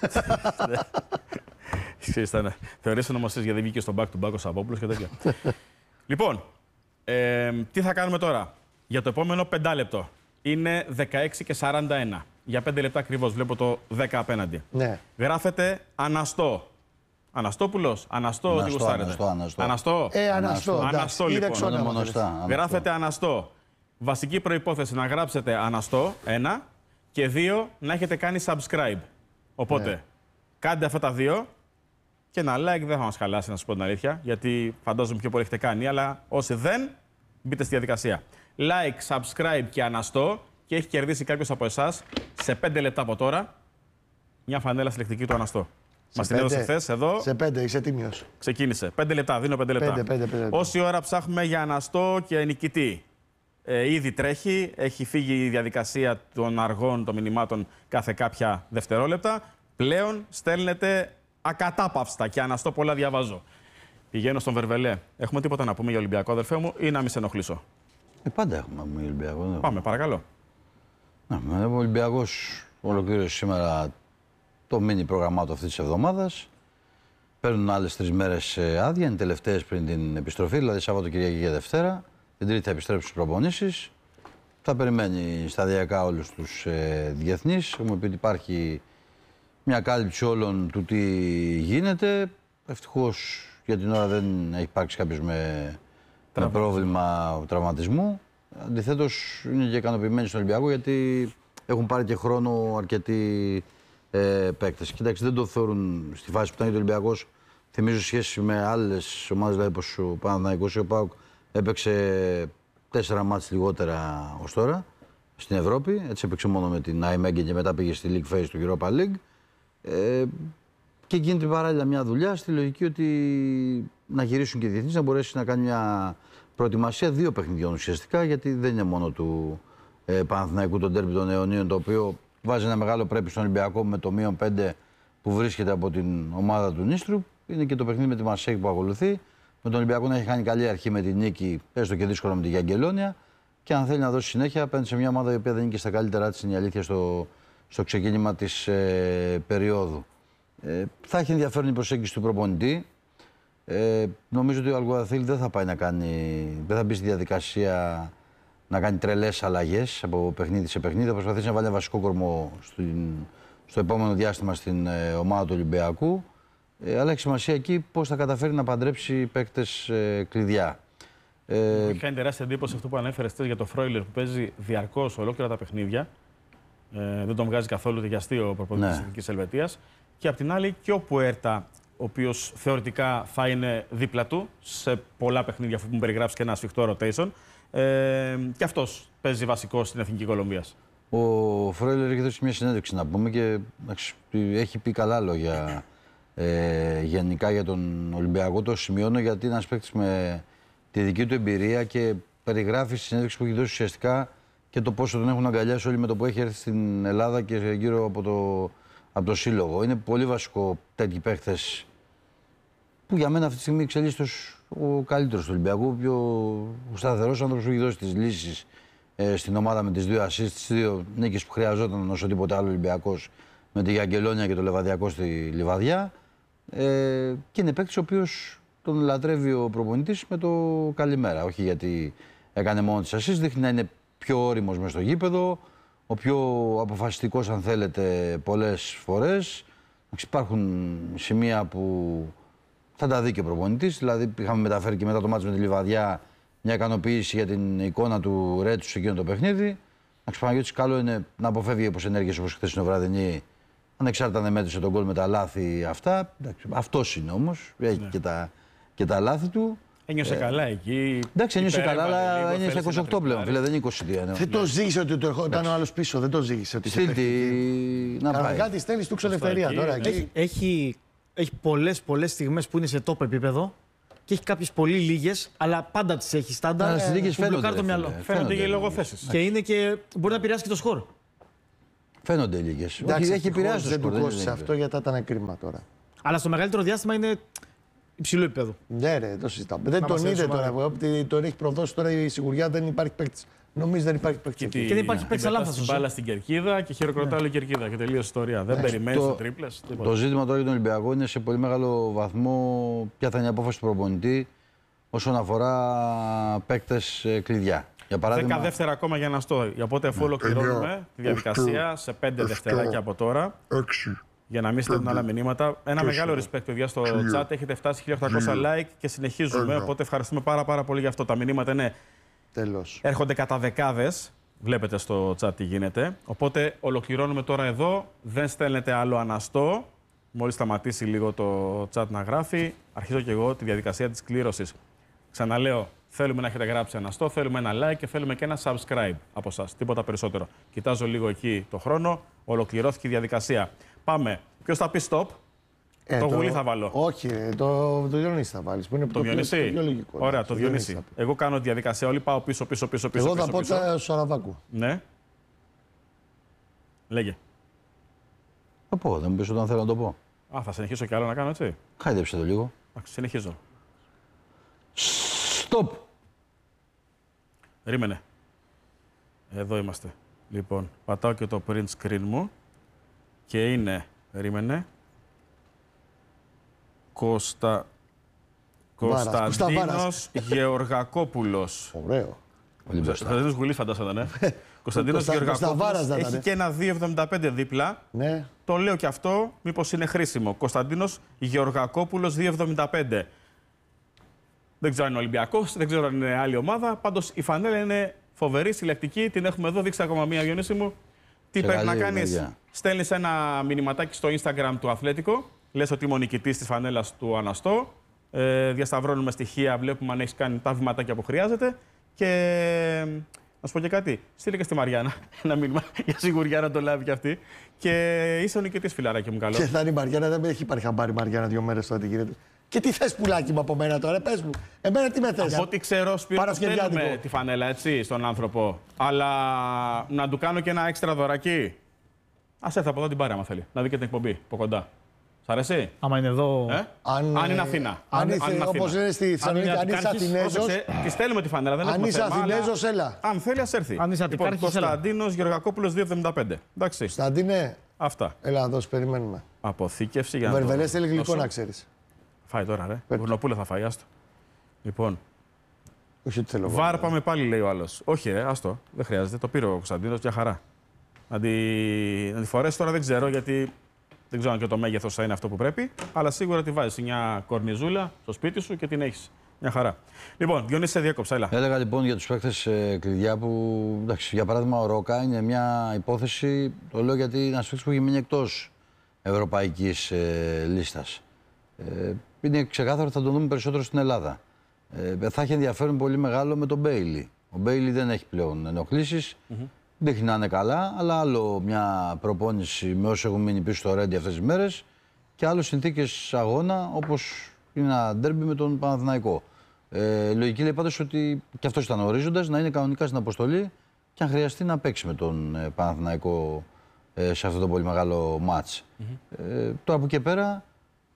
Θεωρείς ονομασίες γιατί βγήκε στο back-to-back ο Σαββόπουλος και τέτοια. Λοιπόν, τι θα κάνουμε τώρα. Για το επόμενο 5 λεπτό. Είναι 16:41. Για 5 λεπτά ακριβώς. Βλέπω το 10 απέναντι. Ναι. Γράφετε Αναστό. Αναστόπουλος, Αναστό, τι γουστάρετε. Αναστό. Αναστό, λοιπόν. Γράφετε Αναστό. Βασική προϋπόθεση να γράψετε Αναστό, 1, και 2, να έχετε κάνει subscribe. Οπότε, κάντε αυτά τα 2 και ένα like δεν θα μας χαλάσει, να σας πω την αλήθεια, γιατί φαντάζομαι πιο πολύ έχετε κάνει, αλλά όσοι δεν, μπείτε στη διαδικασία. Like, subscribe και Αναστό, και έχει κερδίσει κάποιος από εσάς σε 5 λεπτά από τώρα μια φανέλα συλλεκτική του Αναστό. Μας την έδωσε χθες εδώ. Σε 5, είσαι τίμιος. Ξεκίνησε. 5 λεπτά, δίνω 5 λεπτά. 5. Όση ώρα ψάχνουμε για Αναστό και νικητή. Ήδη τρέχει, έχει φύγει η διαδικασία των αργών των μηνυμάτων κάθε κάποια δευτερόλεπτα. Πλέον στέλνετε ακατάπαυστα και Αναστό πολλά διαβάζω. Πηγαίνω στον Βερβελέ. Έχουμε τίποτα να πούμε για Ολυμπιακό, αδερφέ μου, ή να μην σε ενοχλήσω? Πάντα έχουμε να πούμε για Ολυμπιακό. Πάμε, παρακαλώ. Ο Ολυμπιακός ολοκλήρωσε σήμερα το μίνι πρόγραμμά του αυτής της εβδομάδας. Παίρνουν άλλες 3 μέρες άδεια, είναι τελευταίες πριν την επιστροφή, δηλαδή Σάββατο, Κυριακή και Δευτέρα. Την Τρίτη θα επιστρέψει στις προπονήσεις. Θα περιμένει σταδιακά όλους τους διεθνείς. Έχουμε πει ότι υπάρχει μια κάλυψη όλων του τι γίνεται. Ευτυχώς για την ώρα δεν έχει υπάρξει κάποιος με πρόβλημα τραυματισμού. Αντιθέτως είναι και ικανοποιημένοι στον Ολυμπιακό γιατί έχουν πάρει και χρόνο αρκετοί παίκτες. Κοιτάξτε, δεν το θεωρούν στη φάση που ήταν και ο Ολυμπιακός. Θυμίζω σχέση με άλλες ομάδες, δηλαδή όπως ο Παναθηναϊκός ή ο ΠΑΟΚ έπαιξε 4 μάτς λιγότερα ως τώρα στην Ευρώπη. Έτσι έπαιξε μόνο με την Nijmegen και μετά πήγε στη League Phase του Europa League. Και γίνεται παράλληλα μια δουλειά στη λογική ότι να γυρίσουν και οι διεθνείς, να μπορέσει να κάνει μια προετοιμασία 2 παιχνιδιών ουσιαστικά, γιατί δεν είναι μόνο του Παναθηναϊκού το ντέρμπι των αιωνίων, το οποίο βάζει ένα μεγάλο πρέπει στον Ολυμπιακό με το -5 που βρίσκεται από την ομάδα του Νίστρου. Είναι και το παιχνίδι με τη Μαρσέη που ακολουθεί. Με τον Ολυμπιακό να έχει κάνει καλή αρχή με την νίκη, έστω και δύσκολα με τη Γιαγγελόνια. Και αν θέλει να δώσει συνέχεια, απέναντι σε μια ομάδα η οποία δεν είναι και στα καλύτερά της, είναι η αλήθεια, στο ξεκίνημα της περίοδου. Θα έχει ενδιαφέρον η προσέγγιση του προπονητή. Νομίζω ότι ο Αλγουαθίλ δεν θα πάει δεν θα μπει στη διαδικασία να κάνει τρελές αλλαγές από παιχνίδι σε παιχνίδι. Θα προσπαθήσει να βάλει ένα βασικό κορμό στο επόμενο διάστημα στην ομάδα του Ολυμπιακού. Αλλά έχει σημασία εκεί πώς θα καταφέρει να παντρέψει παίκτες κλειδιά. Μου κάνει τεράστια εντύπωση αυτό που ανέφερε χθες για το Φρόιλερ που παίζει διαρκώς ολόκληρα τα παιχνίδια. Δεν τον βγάζει καθόλου για αστείο προπονητής της Εθνικής Ελβετίας. Και απ' την άλλη και ο Πουέρτα, ο οποίος θεωρητικά θα είναι δίπλα του σε πολλά παιχνίδια, αφού μου περιγράψει και ένα σφιχτό rotation. Και αυτός παίζει βασικό στην Εθνική Κολομβίας. Ο Φρόιλερ έχει δώσει μια συνέντευξη να πούμε και έχει πει καλά λόγια γενικά για τον Ολυμπιακό. Το σημειώνω γιατί είναι ένας παίκτης με τη δική του εμπειρία και περιγράφει στη συνέντευξη που έχει δώσει ουσιαστικά και το πόσο τον έχουν αγκαλιάσει όλοι με το που έχει έρθει στην Ελλάδα και γύρω από το σύλλογο. Είναι πολύ βασικό τέτοιοι παίκτες που για μένα αυτή τη στιγμή εξελίσσεται ο καλύτερος του Ολυμπιακού, ο πιο σταθερός άνθρωπος που έχει δώσει τις λύσεις στην ομάδα με τις 2 assists, τις 2 νίκες που χρειαζόταν όσο τίποτε άλλο Ολυμπιακός με τη Γιαγγελόνια και το Λεβαδιακό στη Λιβαδιά. Και είναι παίκτης ο οποίος τον λατρεύει ο προπονητής με το καλημέρα. Όχι γιατί έκανε μόνο τις assists, δείχνει να είναι πιο όριμος μες στο γήπεδο, ο πιο αποφασιστικός αν θέλετε πολλές φορές. Υπάρχουν σημεία που θα τα δει και ο προπονητής, δηλαδή είχαμε μεταφέρει και μετά το μάτς με τη Λιβαδιά μια ικανοποίηση για την εικόνα του Ρέτσου σε εκείνο το παιχνίδι. Παναγιώτης, καλό είναι να αποφεύγει όπως ενέργειες όπως χθες την βραδινή, ανεξάρτητα αν δεν μέτρησε τον γκολ με τα λάθη αυτά. Αυτός είναι όμως, έχει και τα λάθη του. Ένιωσε καλά εκεί. Εντάξει, ένιωσε καλά, αλλά είναι στα 28 πλέον, φίλε, δεν είναι 22. Δεν το ζήγησε ότι ήταν ο άλλος πίσω, δεν το ζήγησε. Στείλτη να πάει. Κάτι στέλνει του ελευθερία τώρα εκεί. Έχει πολλές στιγμές που είναι σε top επίπεδο και έχει κάποιες πολύ λίγες, αλλά πάντα τις έχει στάνταρ. Στις λίγες φαίνονται το μυαλό. Φαίνονται και οι λογοθέσεις. Και είναι και μπορεί να επηρεάσει και το σκορ. Φαίνονται οι λίγες. Εντάξει, Έχει επηρεάσει το δεν σκορ. του κόστησε αυτό γιατί ήταν κρίμα τώρα. Αλλά στο μεγαλύτερο διάστημα είναι υψηλό επίπεδο. Ναι, ρε, το συζητάμε. Δεν τον μας είδε σοβαρά. τώρα. Ότι τον έχει προδώσει τώρα η σιγουριά, δεν υπάρχει παίκτη. Νομίζω δεν υπάρχει παίκτη. Και δεν υπάρχει παίκτης αλάνθαστος. Την μπάλα στην κερκίδα και χειροκροτάει όλη η κερκίδα και τελείωσε η ιστορία. Δεν περιμένει το τρίπλες. Το ζήτημα τώρα για τον Ολυμπιακό είναι σε πολύ μεγάλο βαθμό ποια θα είναι η απόφαση του προπονητή όσον αφορά παίκτες κλειδιά. Για παράδειγμα, 10 δεύτερα ακόμα για Αναστό. Οπότε αφού ολοκληρώνουμε τη διαδικασία σε 5 δευτεράκια από τώρα. Για να μην στέλνουν άλλα μηνύματα. Ένα μεγάλο respect, παιδιά, στο chat. Έχετε φτάσει 1800 like και συνεχίζουμε. Οπότε ευχαριστούμε πάρα πολύ για αυτό. Τα μηνύματα είναι. Τέλος. Έρχονται κατά δεκάδες. Βλέπετε στο chat τι γίνεται. Οπότε ολοκληρώνουμε τώρα εδώ. Δεν στέλνετε άλλο Αναστό. Μόλις σταματήσει λίγο το chat να γράφει, αρχίζω και εγώ τη διαδικασία της κλήρωσης. Ξαναλέω, θέλουμε να έχετε γράψει Αναστό, θέλουμε ένα like και θέλουμε και ένα subscribe από εσάς. Τίποτα περισσότερο. Κοιτάζω λίγο εκεί το χρόνο. Ολοκληρώθηκε η διαδικασία. Πάμε. Ποιος θα πει stop? Το Γουλή θα βάλω. Όχι, το Διονύση θα βάλεις. Που είναι Το Διονύση. πιο λογικό. Ωραία, το Διονύση. Εγώ κάνω τη διαδικασία. Όλοι πάω πίσω. Εγώ θα πω το Σαραβάκου. Ναι. Λέγε. θα πω, δεν μου πεις όταν θέλω να το πω. Α, θα συνεχίσω κι άλλο να κάνω έτσι. Χάιδεψε το λίγο. Συνεχίζω. Stop! Ρίμενε. Εδώ είμαστε. Λοιπόν, πατάω και το print screen μου και είναι, ρίμενε, Κωνσταντίνος Γεωργακόπουλος. Ωραίο. Κωνσταντίνος Γουλής φαντάζονταν, ναι. Κωνσταντίνος Γεωργακόπουλος έχει και ένα 2,75 δίπλα. Ναι. Το λέω και αυτό, μήπως είναι χρήσιμο. Κωνσταντίνος Γεωργακόπουλος 2,75. Δεν ξέρω αν είναι Ολυμπιακός, δεν ξέρω αν είναι άλλη ομάδα. Πάντως η φανέλα είναι φοβερή, συλλεκτική. Την έχουμε εδώ. Δείξτε ακόμα μία, Διονύση μου. Τι σε πρέπει να κάνεις? παιδιά. Στέλνεις ένα μηνυματάκι στο Instagram του Αθλέτικο. Λες ότι είμαι ο νικητής της φανέλας του Αναστό. Διασταυρώνουμε στοιχεία, βλέπουμε αν έχεις κάνει τα βηματάκια που χρειάζεται. Και να σου πω και κάτι. Στείλε και στη Μαριάννα ένα μήνυμα για σιγουριά να το λάβει κι αυτή. Και είσαι ο νικητής, φιλαράκι μου, καλό. Και θα είναι η Μαριάννα, δεν έχει πάρει χαμπάρι η Μαριάννα 2 μέρες τώρα τι γίνεται. Και τι θες πουλάκι μου από μένα τώρα, πες μου. Εμένα τι με θες? Από ό,τι ξέρω, Σπύρο, στέλνουμε τη φανέλα, έτσι, στον άνθρωπο. Αλλά να του κάνω και ένα έξτρα δωράκι. Ας έρθει από εδώ την πάρει, άμα θέλει. Να δει και την εκπομπή από κοντά. Σ' αρέσει? Άμα είναι εδώ. Αν είναι Αθήνα. Όπως λένε στη Θεσσαλονίκη, αν είσαι Αθηνέζος. Τη στέλνουμε τη φανέλα, δεν αν είσαι Αθηνέζος, έλα. Αν θέλει, ας έρθει. Αν είσαι Αττικάρχης, Κωνσταντίνος Γεωργακόπουλος 2,75. Εντάξει. Κωνσταντίνε, Αυτά. έλα να δώσει, περιμένουμε. Αποθήκευση για Ο να. Βερβελές θέλει γλυκό να ξέρεις. Φάει τώρα, ρε. Γουρνοπούλα θα φάει, άστο. Λοιπόν. Όχι ότι θέλω. Βάρ πάμε πάλι, λέει ο άλλος. Όχι, άστο. Δεν χρειάζεται. Το πήρε ο Κωνσταντίνος, μια χαρά. Να τη φορέσει τώρα δεν ξέρω, γιατί δεν ξέρω αν και το μέγεθος θα είναι αυτό που πρέπει. Αλλά σίγουρα τη βάζεις μια κορνιζούλα στο σπίτι σου και την έχεις. Μια χαρά. Λοιπόν, Διονύση, σε διέκοψα, έλα. Έλεγα λοιπόν για τους παίκτες κλειδιά που, εντάξει, για παράδειγμα ο Ρόκα είναι μια υπόθεση, το λέω γιατί είναι ένας παίκτης που έχει μείνει εκτός ευρωπαϊκής λίστας. Είναι ξεκάθαρο ότι θα τον δούμε περισσότερο στην Ελλάδα. Θα έχει ενδιαφέρον πολύ μεγάλο με τον Μπέιλι. Ο Μπέιλι δεν έχει πλέον ενοχλήσεις, δείχνει να είναι καλά, αλλά άλλο μια προπόνηση με όσοι έχουν μείνει πίσω στο Ρέντι αυτές τις μέρες και άλλο συνθήκες αγώνα όπως είναι ένα ντέρμπι με τον Παναθηναϊκό. Λογική λέει πάντως ότι και αυτός ήταν ορίζοντας να είναι κανονικά στην αποστολή και αν χρειαστεί να παίξει με τον Παναθηναϊκό σε αυτό το πολύ μεγάλο μάτς. Τώρα από εκεί πέρα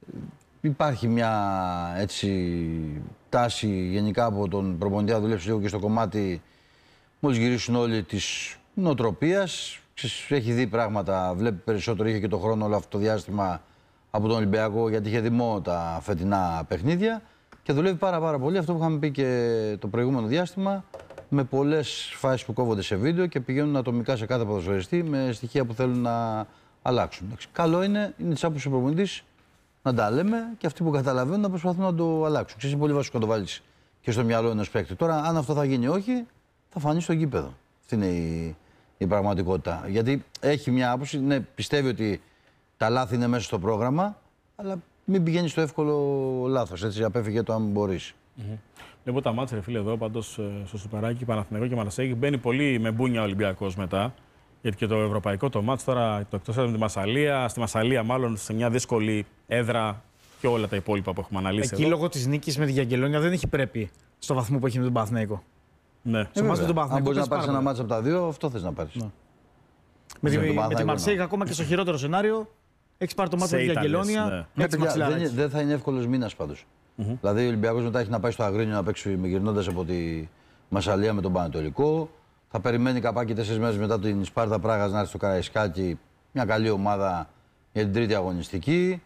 υπάρχει μια έτσι τάση γενικά από τον προπονητή να δουλέψει λίγο και στο κομμάτι μόλις γυρίσουν όλοι της νοοτροπίας. Έχει δει πράγματα, βλέπει περισσότερο, είχε και το χρόνο όλο αυτό το διάστημα από τον Ολυμπιακό γιατί είχε δει μόνο τα φετινά παιχνίδια και δουλεύει πάρα πολύ αυτό που είχαμε πει και το προηγούμενο διάστημα με πολλές φάσεις που κόβονται σε βίντεο και πηγαίνουν ατομικά σε κάθε ποδοσφαιριστή με στοιχεία που θέλουν να αλλάξουν. Καλό είναι της άποψης ο προπονητής να τα λέμε και αυτοί που καταλαβαίνουν να προσπαθούν να το αλλάξουν. Ξέρεις, είναι πολύ βασικό να το βάλεις και στο μυαλό ενός παίκτη. Τώρα, αν αυτό θα γίνει όχι, θα φανεί στο γήπεδο. Αυτή είναι η πραγματικότητα. Γιατί έχει μια άποψη, ναι, πιστεύει ότι τα λάθη είναι μέσα στο πρόγραμμα, αλλά μην πηγαίνει στο εύκολο λάθος. Έτσι, απέφυγε το αν μπορείς. Βλέπω τα μάτια, ρε φίλε, εδώ πάντως στο Σουπεράκι, Παναθηναϊκό και Μαρσέγγι. Μπαίνει πολύ με μπούνια ο Ολυμπιακός μετά. Γιατί και το ευρωπαϊκό το μάτς τώρα το εκτός με τη Μασσαλία, στη Μασσαλία μάλλον σε μια δύσκολη έδρα και όλα τα υπόλοιπα που έχουμε αναλύσει. Εκεί λόγω της νίκης με τη Γιαγγελόνια δεν έχει πρέπει στο βαθμό που έχει με τον Παναθηναϊκό. Ναι. Αν μπορείς να πάρεις ένα μάτς από τα δύο, αυτό θες να πάρεις. Ναι. Με τη Μαρσέιγ, ακόμα και στο χειρότερο σενάριο, έχει πάρει το μάτι με τη Γιαγγελόνια. Δεν θα είναι εύκολος μήνας πάντως. Δηλαδή ο Ολυμπιακός μετά έχει να πάει στο Αγρίνιο να παίξει γυρνώντας από τη Μασσαλία με τον Πανετολικό. Θα περιμένει καπάκι 4 μέρες μετά την Σπάρτα Πράγας να έρθει στο Καραϊσκάκι, μια καλή ομάδα για την τρίτη αγωνιστική.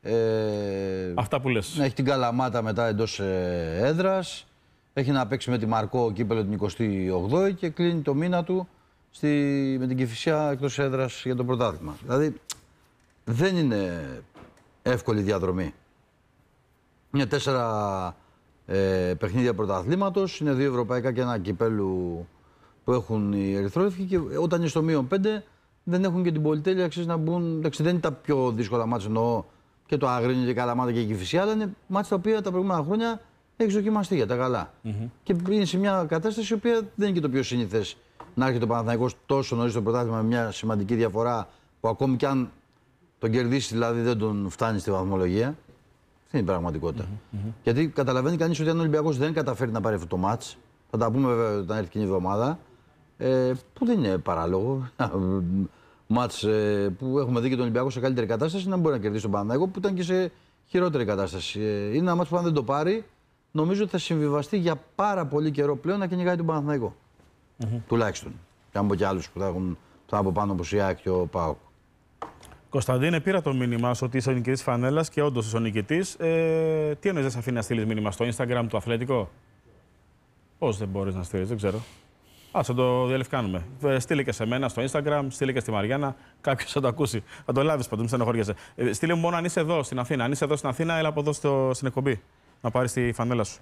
Αυτά που λες. Έχει την Καλαμάτα μετά εντός έδρας. Έχει να παίξει με τη Μαρκό κύπελλο την 28η και κλείνει το μήνα του με την Κηφισιά εκτός έδρας για το πρωτάθλημα. Δηλαδή δεν είναι εύκολη διαδρομή. Είναι 4 παιχνίδια πρωταθλήματος, είναι 2 ευρωπαϊκά και ένα κυπέλλου που έχουν οι ερυθρόλευκοι και όταν είναι στο -5 δεν έχουν και την πολυτέλεια να μπουν. Εντάξει, δεν είναι τα πιο δύσκολα μάτς, εννοώ και το Αγρίνιο και η Καλαμάτα και η Κηφισιά, αλλά είναι μάτς τα οποία τα προηγούμενα χρόνια έχει δοκιμαστεί για τα καλά. Και είναι σε μια κατάσταση η οποία δεν είναι και το πιο συνήθες να έρχεται ο Παναθηναϊκός τόσο νωρίς στο πρωτάθλημα με μια σημαντική διαφορά που ακόμη κι αν τον κερδίσει δηλαδή δεν τον φτάνει στη βαθμολογία. Αυτή είναι η πραγματικότητα. Γιατί καταλαβαίνει κανείς ότι αν ο Ολυμπιακός δεν καταφέρει να πάρει αυτό το μάτς, θα τα πούμε βέβαια όταν έρθει και η εβδομάδα, που δεν είναι παράλογο. Μάτς που έχουμε δει και τον Ολυμπιακό σε καλύτερη κατάσταση να μπορεί να κερδίσει τον Παναθηναϊκό που ήταν και σε χειρότερη κατάσταση. Είναι ένα μάτς που αν δεν το πάρει, νομίζω ότι θα συμβιβαστεί για πάρα πολύ καιρό πλέον να κυνηγάει τον Παναθηναϊκό. Τουλάχιστον. Και αν πω και άλλους που θα έχουν από πάνω όπως η ΑΕΚ και ο ΠΑΟΚ. Κωνσταντίνε, πήρα το μήνυμά σου ότι είσαι ο νικητής φανέλας και όντως είσαι ο νικητής. Τι εννοείς δεν σε αφήνει να στείλεις μήνυμα στο Instagram του Αθλητικό? Πώς δεν μπορείς να στείλεις, δεν ξέρω. Ας το διαλευκάνουμε. Στείλε και σε μένα στο Instagram, στείλε και στη Μαριάννα. Κάποιος θα το ακούσει. Θα το λάβεις πάντως, μην στενοχωριέσαι. Στείλε μου μόνο αν είσαι εδώ στην Αθήνα. Αν είσαι εδώ στην Αθήνα, έλα από εδώ στην εκπομπή να πάρεις τη φανέλα σου.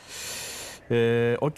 Οκ.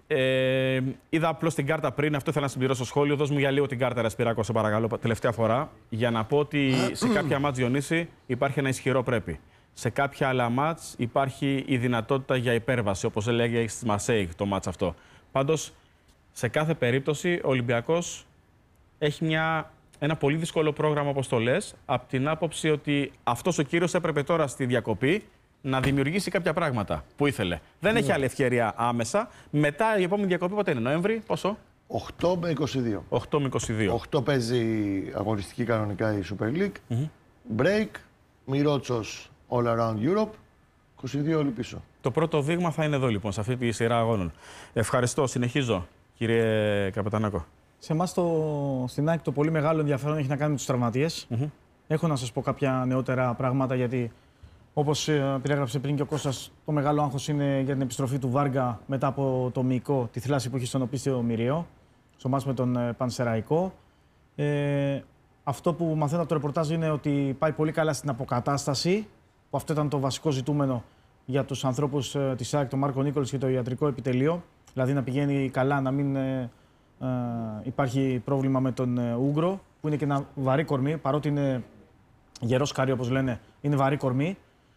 Είδα απλώς την κάρτα πριν, αυτό ήθελα να συμπληρώσω σχόλιο. Δώσ' μου για λίγο την κάρτα, Ρασπυράκο, σε παρακαλώ, τελευταία φορά. Για να πω ότι σε κάποια μάτς, Διονύση, υπάρχει ένα ισχυρό πρέπει. Σε κάποια άλλα μάτς υπάρχει η δυνατότητα για υπέρβαση, όπως έλεγε στη Μαρσέιγ το μάτς αυτό. Πάντως, σε κάθε περίπτωση, ο Ολυμπιακός έχει ένα πολύ δύσκολο πρόγραμμα, όπως το λες, από την άποψη ότι αυτός ο κύριος έπρεπε τώρα στη διακοπή να δημιουργήσει κάποια πράγματα που ήθελε. Δεν έχει άλλη ευκαιρία άμεσα. Μετά η επόμενη διακοπή πότε είναι, Νοέμβρη, πόσο? 8 με 22. 8 με 22. 8 παίζει αγωνιστική κανονικά η Super League. Break, Μιρότσος All Around Europe, 22 όλοι πίσω. Το πρώτο δείγμα θα είναι εδώ λοιπόν, σε αυτή τη σειρά αγώνων. Ευχαριστώ. Συνεχίζω, κύριε Καπετανάκο. Σε εμάς στην ΑΕΚ το πολύ μεγάλο ενδιαφέρον έχει να κάνει με τους τραυματίες. Έχω να σας πω κάποια νεότερα πράγματα γιατί όπως περιέγραψε πριν και ο Κώστας, το μεγάλο άγχος είναι για την επιστροφή του Βάργα μετά από το μυϊκό, τη θλάση που είχε στον οπίστιο Μυριαίο, στο μάτς με τον Πανσεραϊκό. Αυτό που μαθαίνω από το ρεπορτάζ είναι ότι πάει πολύ καλά στην αποκατάσταση, που αυτό ήταν το βασικό ζητούμενο για τους ανθρώπους της ΑΕΚ, τον Μάρκο Νίκολς και το ιατρικό επιτελείο. Δηλαδή να πηγαίνει καλά, να μην υπάρχει πρόβλημα με τον Ούγκρο, που είναι και ένα βαρύ κορμί, παρότι είναι γερό σκάρι όπως λένε, είναι βαρύ κορμί.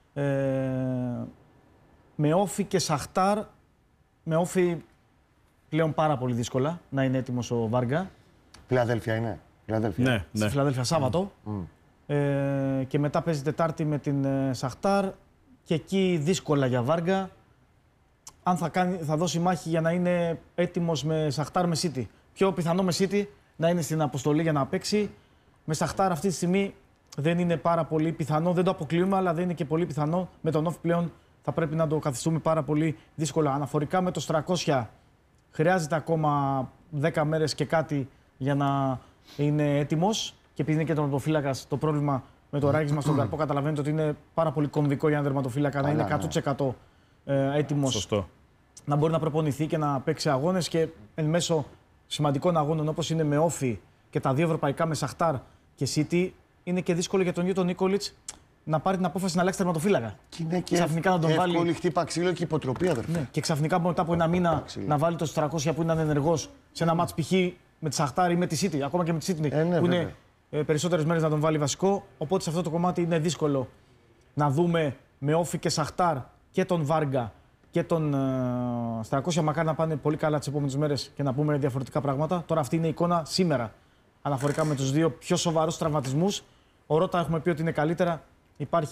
Με Όφη και Σαχτάρ, με Όφη πλέον πάρα πολύ δύσκολα να είναι έτοιμος ο Βάργα. Φιλαδέλφια είναι. Ναι. Στη Φιλαδέλφια Σάββατο. Και μετά παίζει Τετάρτη με την Σαχτάρ και εκεί δύσκολα για Βάργα. Αν θα δώσει μάχη για να είναι έτοιμος με Σαχτάρ με City. Πιο πιθανό με City να είναι στην αποστολή για να παίξει. Με Σαχτάρ αυτή τη στιγμή δεν είναι πάρα πολύ πιθανό, δεν το αποκλείουμε, αλλά δεν είναι και πολύ πιθανό. Με τον Όφη πλέον θα πρέπει να το καθιστούμε πάρα πολύ δύσκολα. Αναφορικά με το Στρακόσια, χρειάζεται ακόμα 10 μέρες και κάτι για να είναι έτοιμος. Και επειδή είναι και τερματοφύλακας, το πρόβλημα με το ράγισμα στον καρπό καταλαβαίνετε ότι είναι πάρα πολύ κομβικό για έναν τερματοφύλακα να είναι 100% έτοιμος. Σωστό. Να μπορεί να προπονηθεί και να παίξει αγώνες και εν μέσω σημαντικών αγώνων όπως είναι με Όφη και τα 2 ευρωπαϊκά με Σαχτάρ και City, είναι και δύσκολο για τον ίδιο τον Νίκολιτς να πάρει την απόφαση να αλλάξει τερματοφύλακα. Και είναι και ξαφνικά να τον εύκολη χτύπα ξύλο και υποτροπή, αδερφέ. Ναι, και ξαφνικά μετά από ένα μήνα να βάλει το 300 που ήταν ενεργός σε ένα μάτς π.χ. με τη Σαχτάρ ή με τη City, ακόμα και με τη City, που είναι περισσότερες μέρες να τον βάλει βασικό. Οπότε σε αυτό το κομμάτι είναι δύσκολο να δούμε με Όφη και Σαχτάρ και τον Βάργα και τον Στρακόσια. Μακάρι να πάνε πολύ καλά τις επόμενες μέρες και να πούμε διαφορετικά πράγματα. Τώρα αυτή είναι η εικόνα σήμερα. Αναφορικά με τους δύο πιο σοβαρούς τραυματισμούς. Ο Ρώτα έχουμε πει ότι είναι καλύτερα. Υπάρχει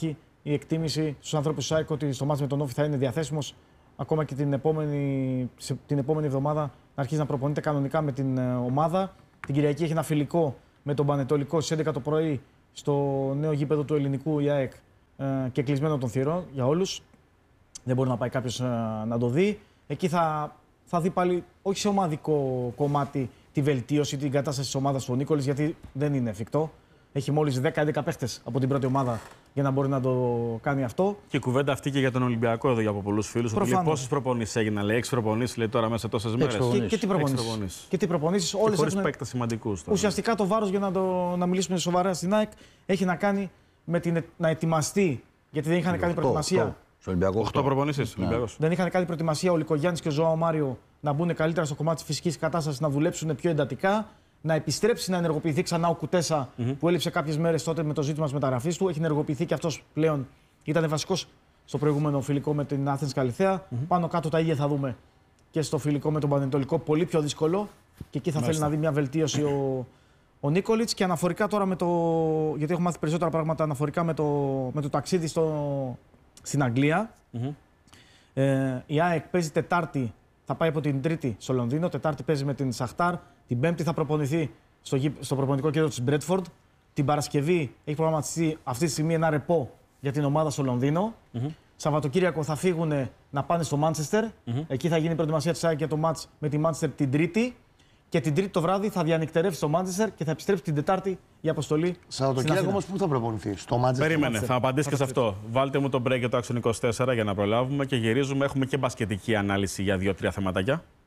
η εκτίμηση στους ανθρώπους της ΑΕΚ ότι στο μάτς με τον Όφη θα είναι διαθέσιμος ακόμα και την επόμενη εβδομάδα να αρχίσει να προπονείται κανονικά με την ομάδα. Την Κυριακή έχει ένα φιλικό με τον Πανετολικό στις 11 το πρωί στο νέο γήπεδο του Ελληνικού η ΑΕΚ και κλεισμένο των θυρών για όλους. Δεν μπορεί να πάει κάποιος να το δει. Εκεί θα δει πάλι, όχι σε ομαδικό κομμάτι, τη βελτίωση, την κατάσταση της ομάδας του Νίκολης, γιατί δεν είναι εφικτό. Έχει μόλις 10-11 παίχτες από την πρώτη ομάδα για να μπορεί να το κάνει αυτό. Και η κουβέντα αυτή και για τον Ολυμπιακό εδώ για από πολλούς φίλους. Πόσες προπονήσεις έγιναν, λέει, 6 προπονήσεις λέει τώρα μέσα σε τόσες μέρες. Και τι προπονήσεις. Όλες χωρίς παίκτες σημαντικούς. Ουσιαστικά το βάρος, για να μιλήσουμε σοβαρά στην ΑΕΚ, έχει να κάνει με να ετοιμαστεί. Γιατί δεν είχαν κάνει προετοιμασία. 8 προπονήσεις. Δεν είχαν κάνει προετοιμασία ο Λικογιάννης και ο Ζωάο Μάριο να μπουν καλύτερα στο κομμάτι της φυσικής κατάστασης, να δουλέψουν πιο εντατικά. Να επιστρέψει να ενεργοποιηθεί ξανά ο Κουτέσα που έλειψε κάποιες μέρες τότε με το ζήτημα της μεταγραφής του. Έχει ενεργοποιηθεί και αυτός πλέον. Ήταν βασικός στο προηγούμενο φιλικό με την Athens Καλιθέα. Πάνω κάτω τα ίδια θα δούμε και στο φιλικό με τον Πανετολικό. Πολύ πιο δύσκολο. Και εκεί θα θέλει να δει μια βελτίωση ο Νίκολιτς. Και αναφορικά τώρα με το. Γιατί έχω μάθει περισσότερα πράγματα αναφορικά με το ταξίδι στην Αγγλία. Η ΑΕΚ παίζει Τετάρτη. Θα πάει από την Τρίτη στο Λονδίνο. Τετάρτη παίζει με την Σαχτάρ. Την Πέμπτη θα προπονηθεί στο προπονητικό κέντρο της Μπρέτφορντ. Την Παρασκευή έχει προγραμματιστεί αυτή τη στιγμή ένα ρεπό για την ομάδα στο Λονδίνο. Σαββατοκύριακο θα φύγουν να πάνε στο Μάντσεστερ. Εκεί θα γίνει η προετοιμασία της ΑΕΚ για το μάτς με τη Μάντσεστερ την Τρίτη. Και την Τρίτη το βράδυ θα διανυκτερεύσει στο Μάντσεστερ και θα επιστρέψει την Τετάρτη η αποστολή. Σαββατοκύριακο όμως πού θα προπονηθεί, στο Μάντσεστερ? Περίμενε, θα απαντήσει και σε αυτό. Βάλτε μου το break για το Action 24 για να προλάβουμε και γυρίζουμε. Έχουμε και μπασκετική ανάλυση για 2-3 θεματάκια.